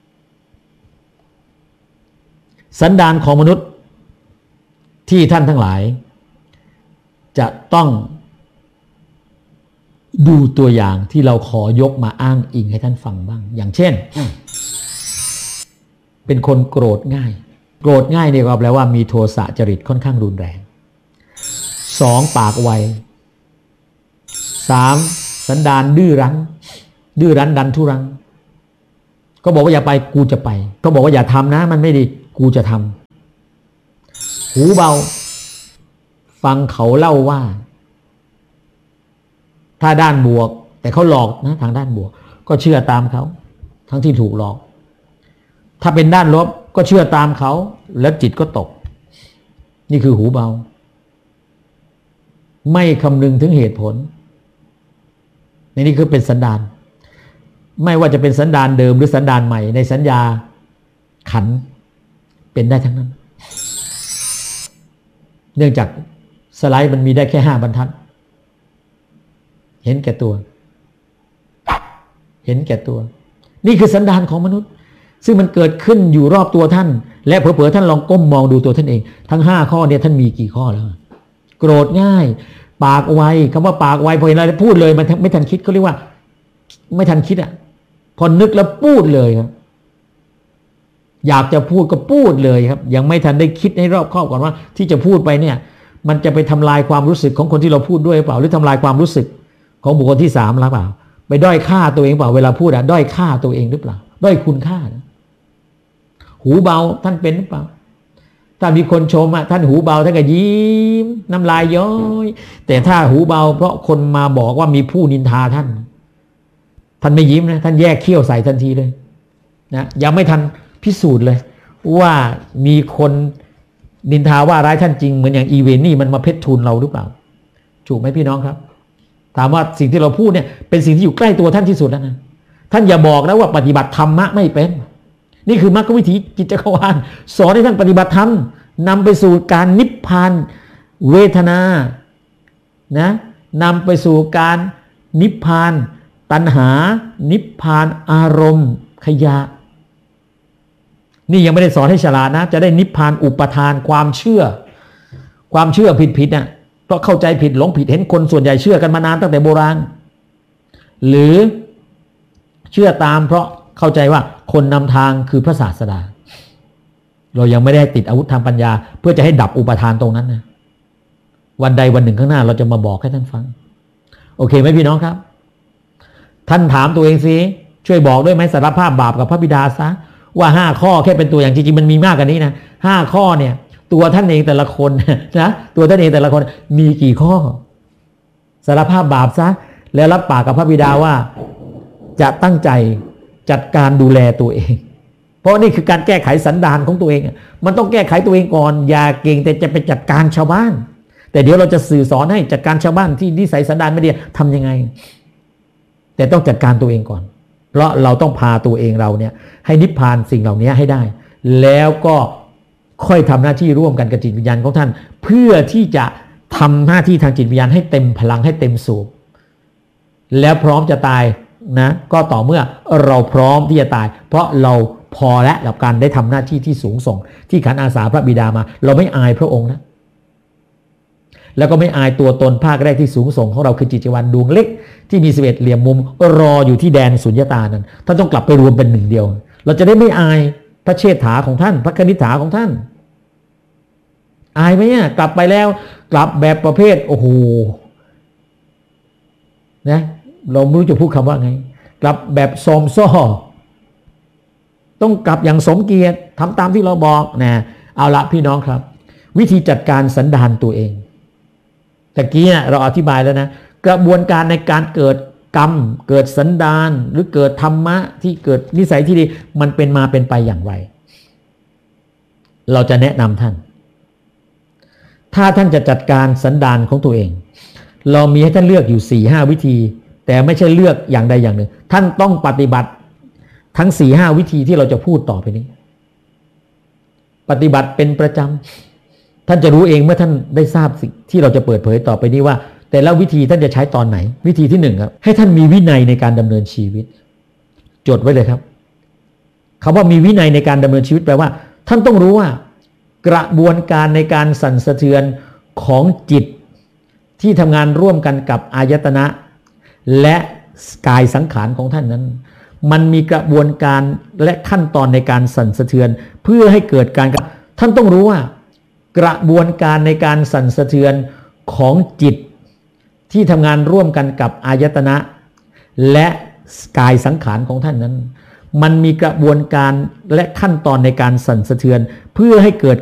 สันดานของมนุษย์ที่ท่านทั้งหลายจะต้องดูตัวอย่างที่เราขอยกมาอ้างอิงให้ท่านฟังบ้างอย่างเช่นเป็นคนโกรธง่ายโกรธง่ายเนี่ยก็แปลว่ามีโทสะจริตค่อนข้างรุนแรงสองปากไวสามสันดานดื้อรั้นดื้อรั้นดันทุรังก็บอกว่าอย่าไปกูจะไปก็บอกว่าอย่าทำนะมันไม่ดีกูจะทำหูเบาฟังเขาเล่าว่าถ้าด้านบวกแต่เขาหลอกนะทางด้านบวกก็เชื่อตามเขาทั้งที่ถูกหลอกถ้าเป็นด้านลบก็เชื่อตามเขาแล้วจิตก็ตกนี่คือหูเบาไม่คำนึงถึงเหตุผลในนี้คือเป็นสันดานไม่ว่าจะเป็นสันดานเดิมหรือสันดานใหม่ในสัญญาขันเป็นได้ทั้งนั้นเนื่องจากสไลด์มันมีได้แค่ห้าบรรทัดเห็นแก่ตัวเห็นแก่ตัวนี่คือสันดานของมนุษย์ซึ่งมันเกิดขึ้นอยู่รอบตัวท่านและเผลอๆท่านลองก้มมองดูตัวท่านเองทั้งห้าข้อเนี่ยท่านมีกี่ข้อแล้วโกรธง่ายปากไวคำว่าปากไวพอเห็นอะไรพูดเลยมันไม่ทันคิดเขาเรียกว่าไม่ทันคิดอ่ะพอนึกแล้วพูดเลยครับอยากจะพูดก็พูดเลยครับยังไม่ทันได้คิดให้รอบคอบก่อนว่าที่จะพูดไปเนี่ยมันจะไปทำลายความรู้สึกของคนที่เราพูดด้วยหรือเปล่าหรือทำลายความรู้สึกของบุคคลที่สามหรือเปล่าไปด้อยค่าตัวเองเปล่าเวลาพูดอะด้อยค่าตัวเองหรือเปล่าด้อยคุณค่านะหูเบาท่านเป็นหรือเปล่าถ้ามีคนชมอะท่านหูเบาท่านก็ยิ้มน้ำลายย้อยแต่ถ้าหูเบาเพราะคนมาบอกว่ามีผู้นินทาท่านท่านไม่ยิ้มนะท่านแยกเขี้ยวใส่ทันทีเลยนะยังไม่ทันพิสูจน์เลยว่ามีคนนินทาว่าร้ายท่านจริงเหมือนอย่างอีเวนนี่มันมาเพชรทูลเราหรือเปล่าถูกไหมพี่น้องครับถามว่าสิ่งที่เราพูดเนี่ยเป็นสิ่งที่อยู่ใกล้ตัวท่านที่สุดแล้วนะท่านอย่าบอกนะว่าปฏิบัติธรรมะไม่เป็นนี่คือมรรควิถีจิตจักรวาลสอนให้ท่านปฏิบัติธรรมนำไปสู่การนิพพานเวทนานะนำไปสู่การนิพพานตัณหานิพพานอารมณ์ขยะนี่ยังไม่ได้สอนให้ฉลาดนะจะได้นิพพานอุปทานความเชื่อความเชื่อผิดๆน่ะเพราะเข้าใจผิดหลงผิดเห็นคนส่วนใหญ่เชื่อกันมานานตั้งแต่โบราณหรือเชื่อตามเพราะเข้าใจว่าคนนำทางคือพระศาสดาเรายังไม่ได้ติดอาวุธทางปัญญาเพื่อจะให้ดับอุปทานตรงนั้นนะวันใดวันหนึ่งข้างหน้าเราจะมาบอกให้ท่านฟังโอเคไหมพี่น้องครับท่านถามตัวเองสิช่วยบอกด้วยไหมสารภาพบาปกับพระบิดาซะว่าห้าข้อแค่เป็นตัวอย่างจริงๆมันมีมากกว่านี้นะห้าข้อเนี่ยตัวท่านเองแต่ละคนนะตัวท่านเองแต่ละคนมีกี่ข้อสารภาพบาปซะแล้วรับปากกับพระบิดาว่าจะตั้งใจจัดการดูแลตัวเองเพราะนี่คือการแก้ไขสันดานของตัวเองมันต้องแก้ไขตัวเองก่อนอย่าเก่งแต่จะไปจัดการชาวบ้านแต่เดี๋ยวเราจะสื่อสอนให้จัดการชาวบ้านที่นิสัยสันดานไม่ดีทำยังไงแต่ต้องจัดการตัวเองก่อนเพราะเราต้องพาตัวเองเราเนี่ยให้นิพพานสิ่งเหล่านี้ให้ได้แล้วก็ค่อยทำหน้าที่ร่วมกันกับจิตวิญญาณของท่านเพื่อที่จะทำหน้าที่ทางจิตวิญญาณให้เต็มพลังให้เต็มสูบแล้วพร้อมจะตายนะก็ต่อเมื่อเราพร้อมที่จะตายเพราะเราพอแล้วกับการได้ทำหน้าที่ที่สูงส่งที่ขันอาสาพระบิดามาเราไม่อายพระองค์นะแล้วก็ไม่อายตัวตนภาคแรกที่สูงส่งของเราคือจิตวิญญาณดวงเล็กที่มีสิบเอ็ดเหลี่ยมมุมรออยู่ที่แดนสุญญตานั้นท่านต้องกลับไปรวมเป็นหนึ่งเดียวเราจะได้ไม่อายพระเชษฐาของท่านพระคณิษฐาของท่านอายไหมเนี่ยกลับไปแล้วกลับแบบประเภทโอ้โหนะเราไม่รู้จะพูดคำว่าไงกลับแบบซอมซ่อต้องกลับอย่างสมเกียรติทำตามที่เราบอกนะเอาละพี่น้องครับวิธีจัดการสันดานตัวเองตะกี้เราอธิบายแล้วนะกระบวนการในการเกิดกรรมเกิดสันดานหรือเกิดธรรมะที่เกิดนิสัยที่ดีมันเป็นมาเป็นไปอย่างไรเราจะแนะนำท่านถ้าท่านจะจัดการสันดานของตัวเองเรามีให้ท่านเลือกอยู่ สี่ห้า วิธีแต่ไม่ใช่เลือกอย่างใดอย่างหนึ่งท่านต้องปฏิบัติทั้ง สี่ห้า วิธีที่เราจะพูดต่อไปนี้ปฏิบัติเป็นประจำท่านจะรู้เองเมื่อท่านได้ทราบสิ่งที่เราจะเปิดเผยต่อไปนี้ว่าแต่ละวิธีท่านจะใช้ตอนไหนวิธีที่หนึ่งครับให้ท่านมีวินัยในการดำเนินชีวิตจดไว้เลยครับคำว่ามีวินัยในการดำเนินชีวิตแปลว่าท่านต้องรู้ว่ากระบวนการในการสั่นสะเทือนของจิตที่ทำงานร่วมกันกับอายตนะและกายสังขารของท่านนั้นมันมีกระบวนการและขั้นตอนในการสั่นสะเทือนเพื่อให้เกิดการท่านต้องรู้ว่ากระบวนการในการสั่นสะเทือนของจิตที่ทำงานร่วมกันกับอายตนะและกายสังขารของท่านนั้นมันมีกระบวนการและขั้นตอนในการสั่นสะเทือนเพื่อให้เกิด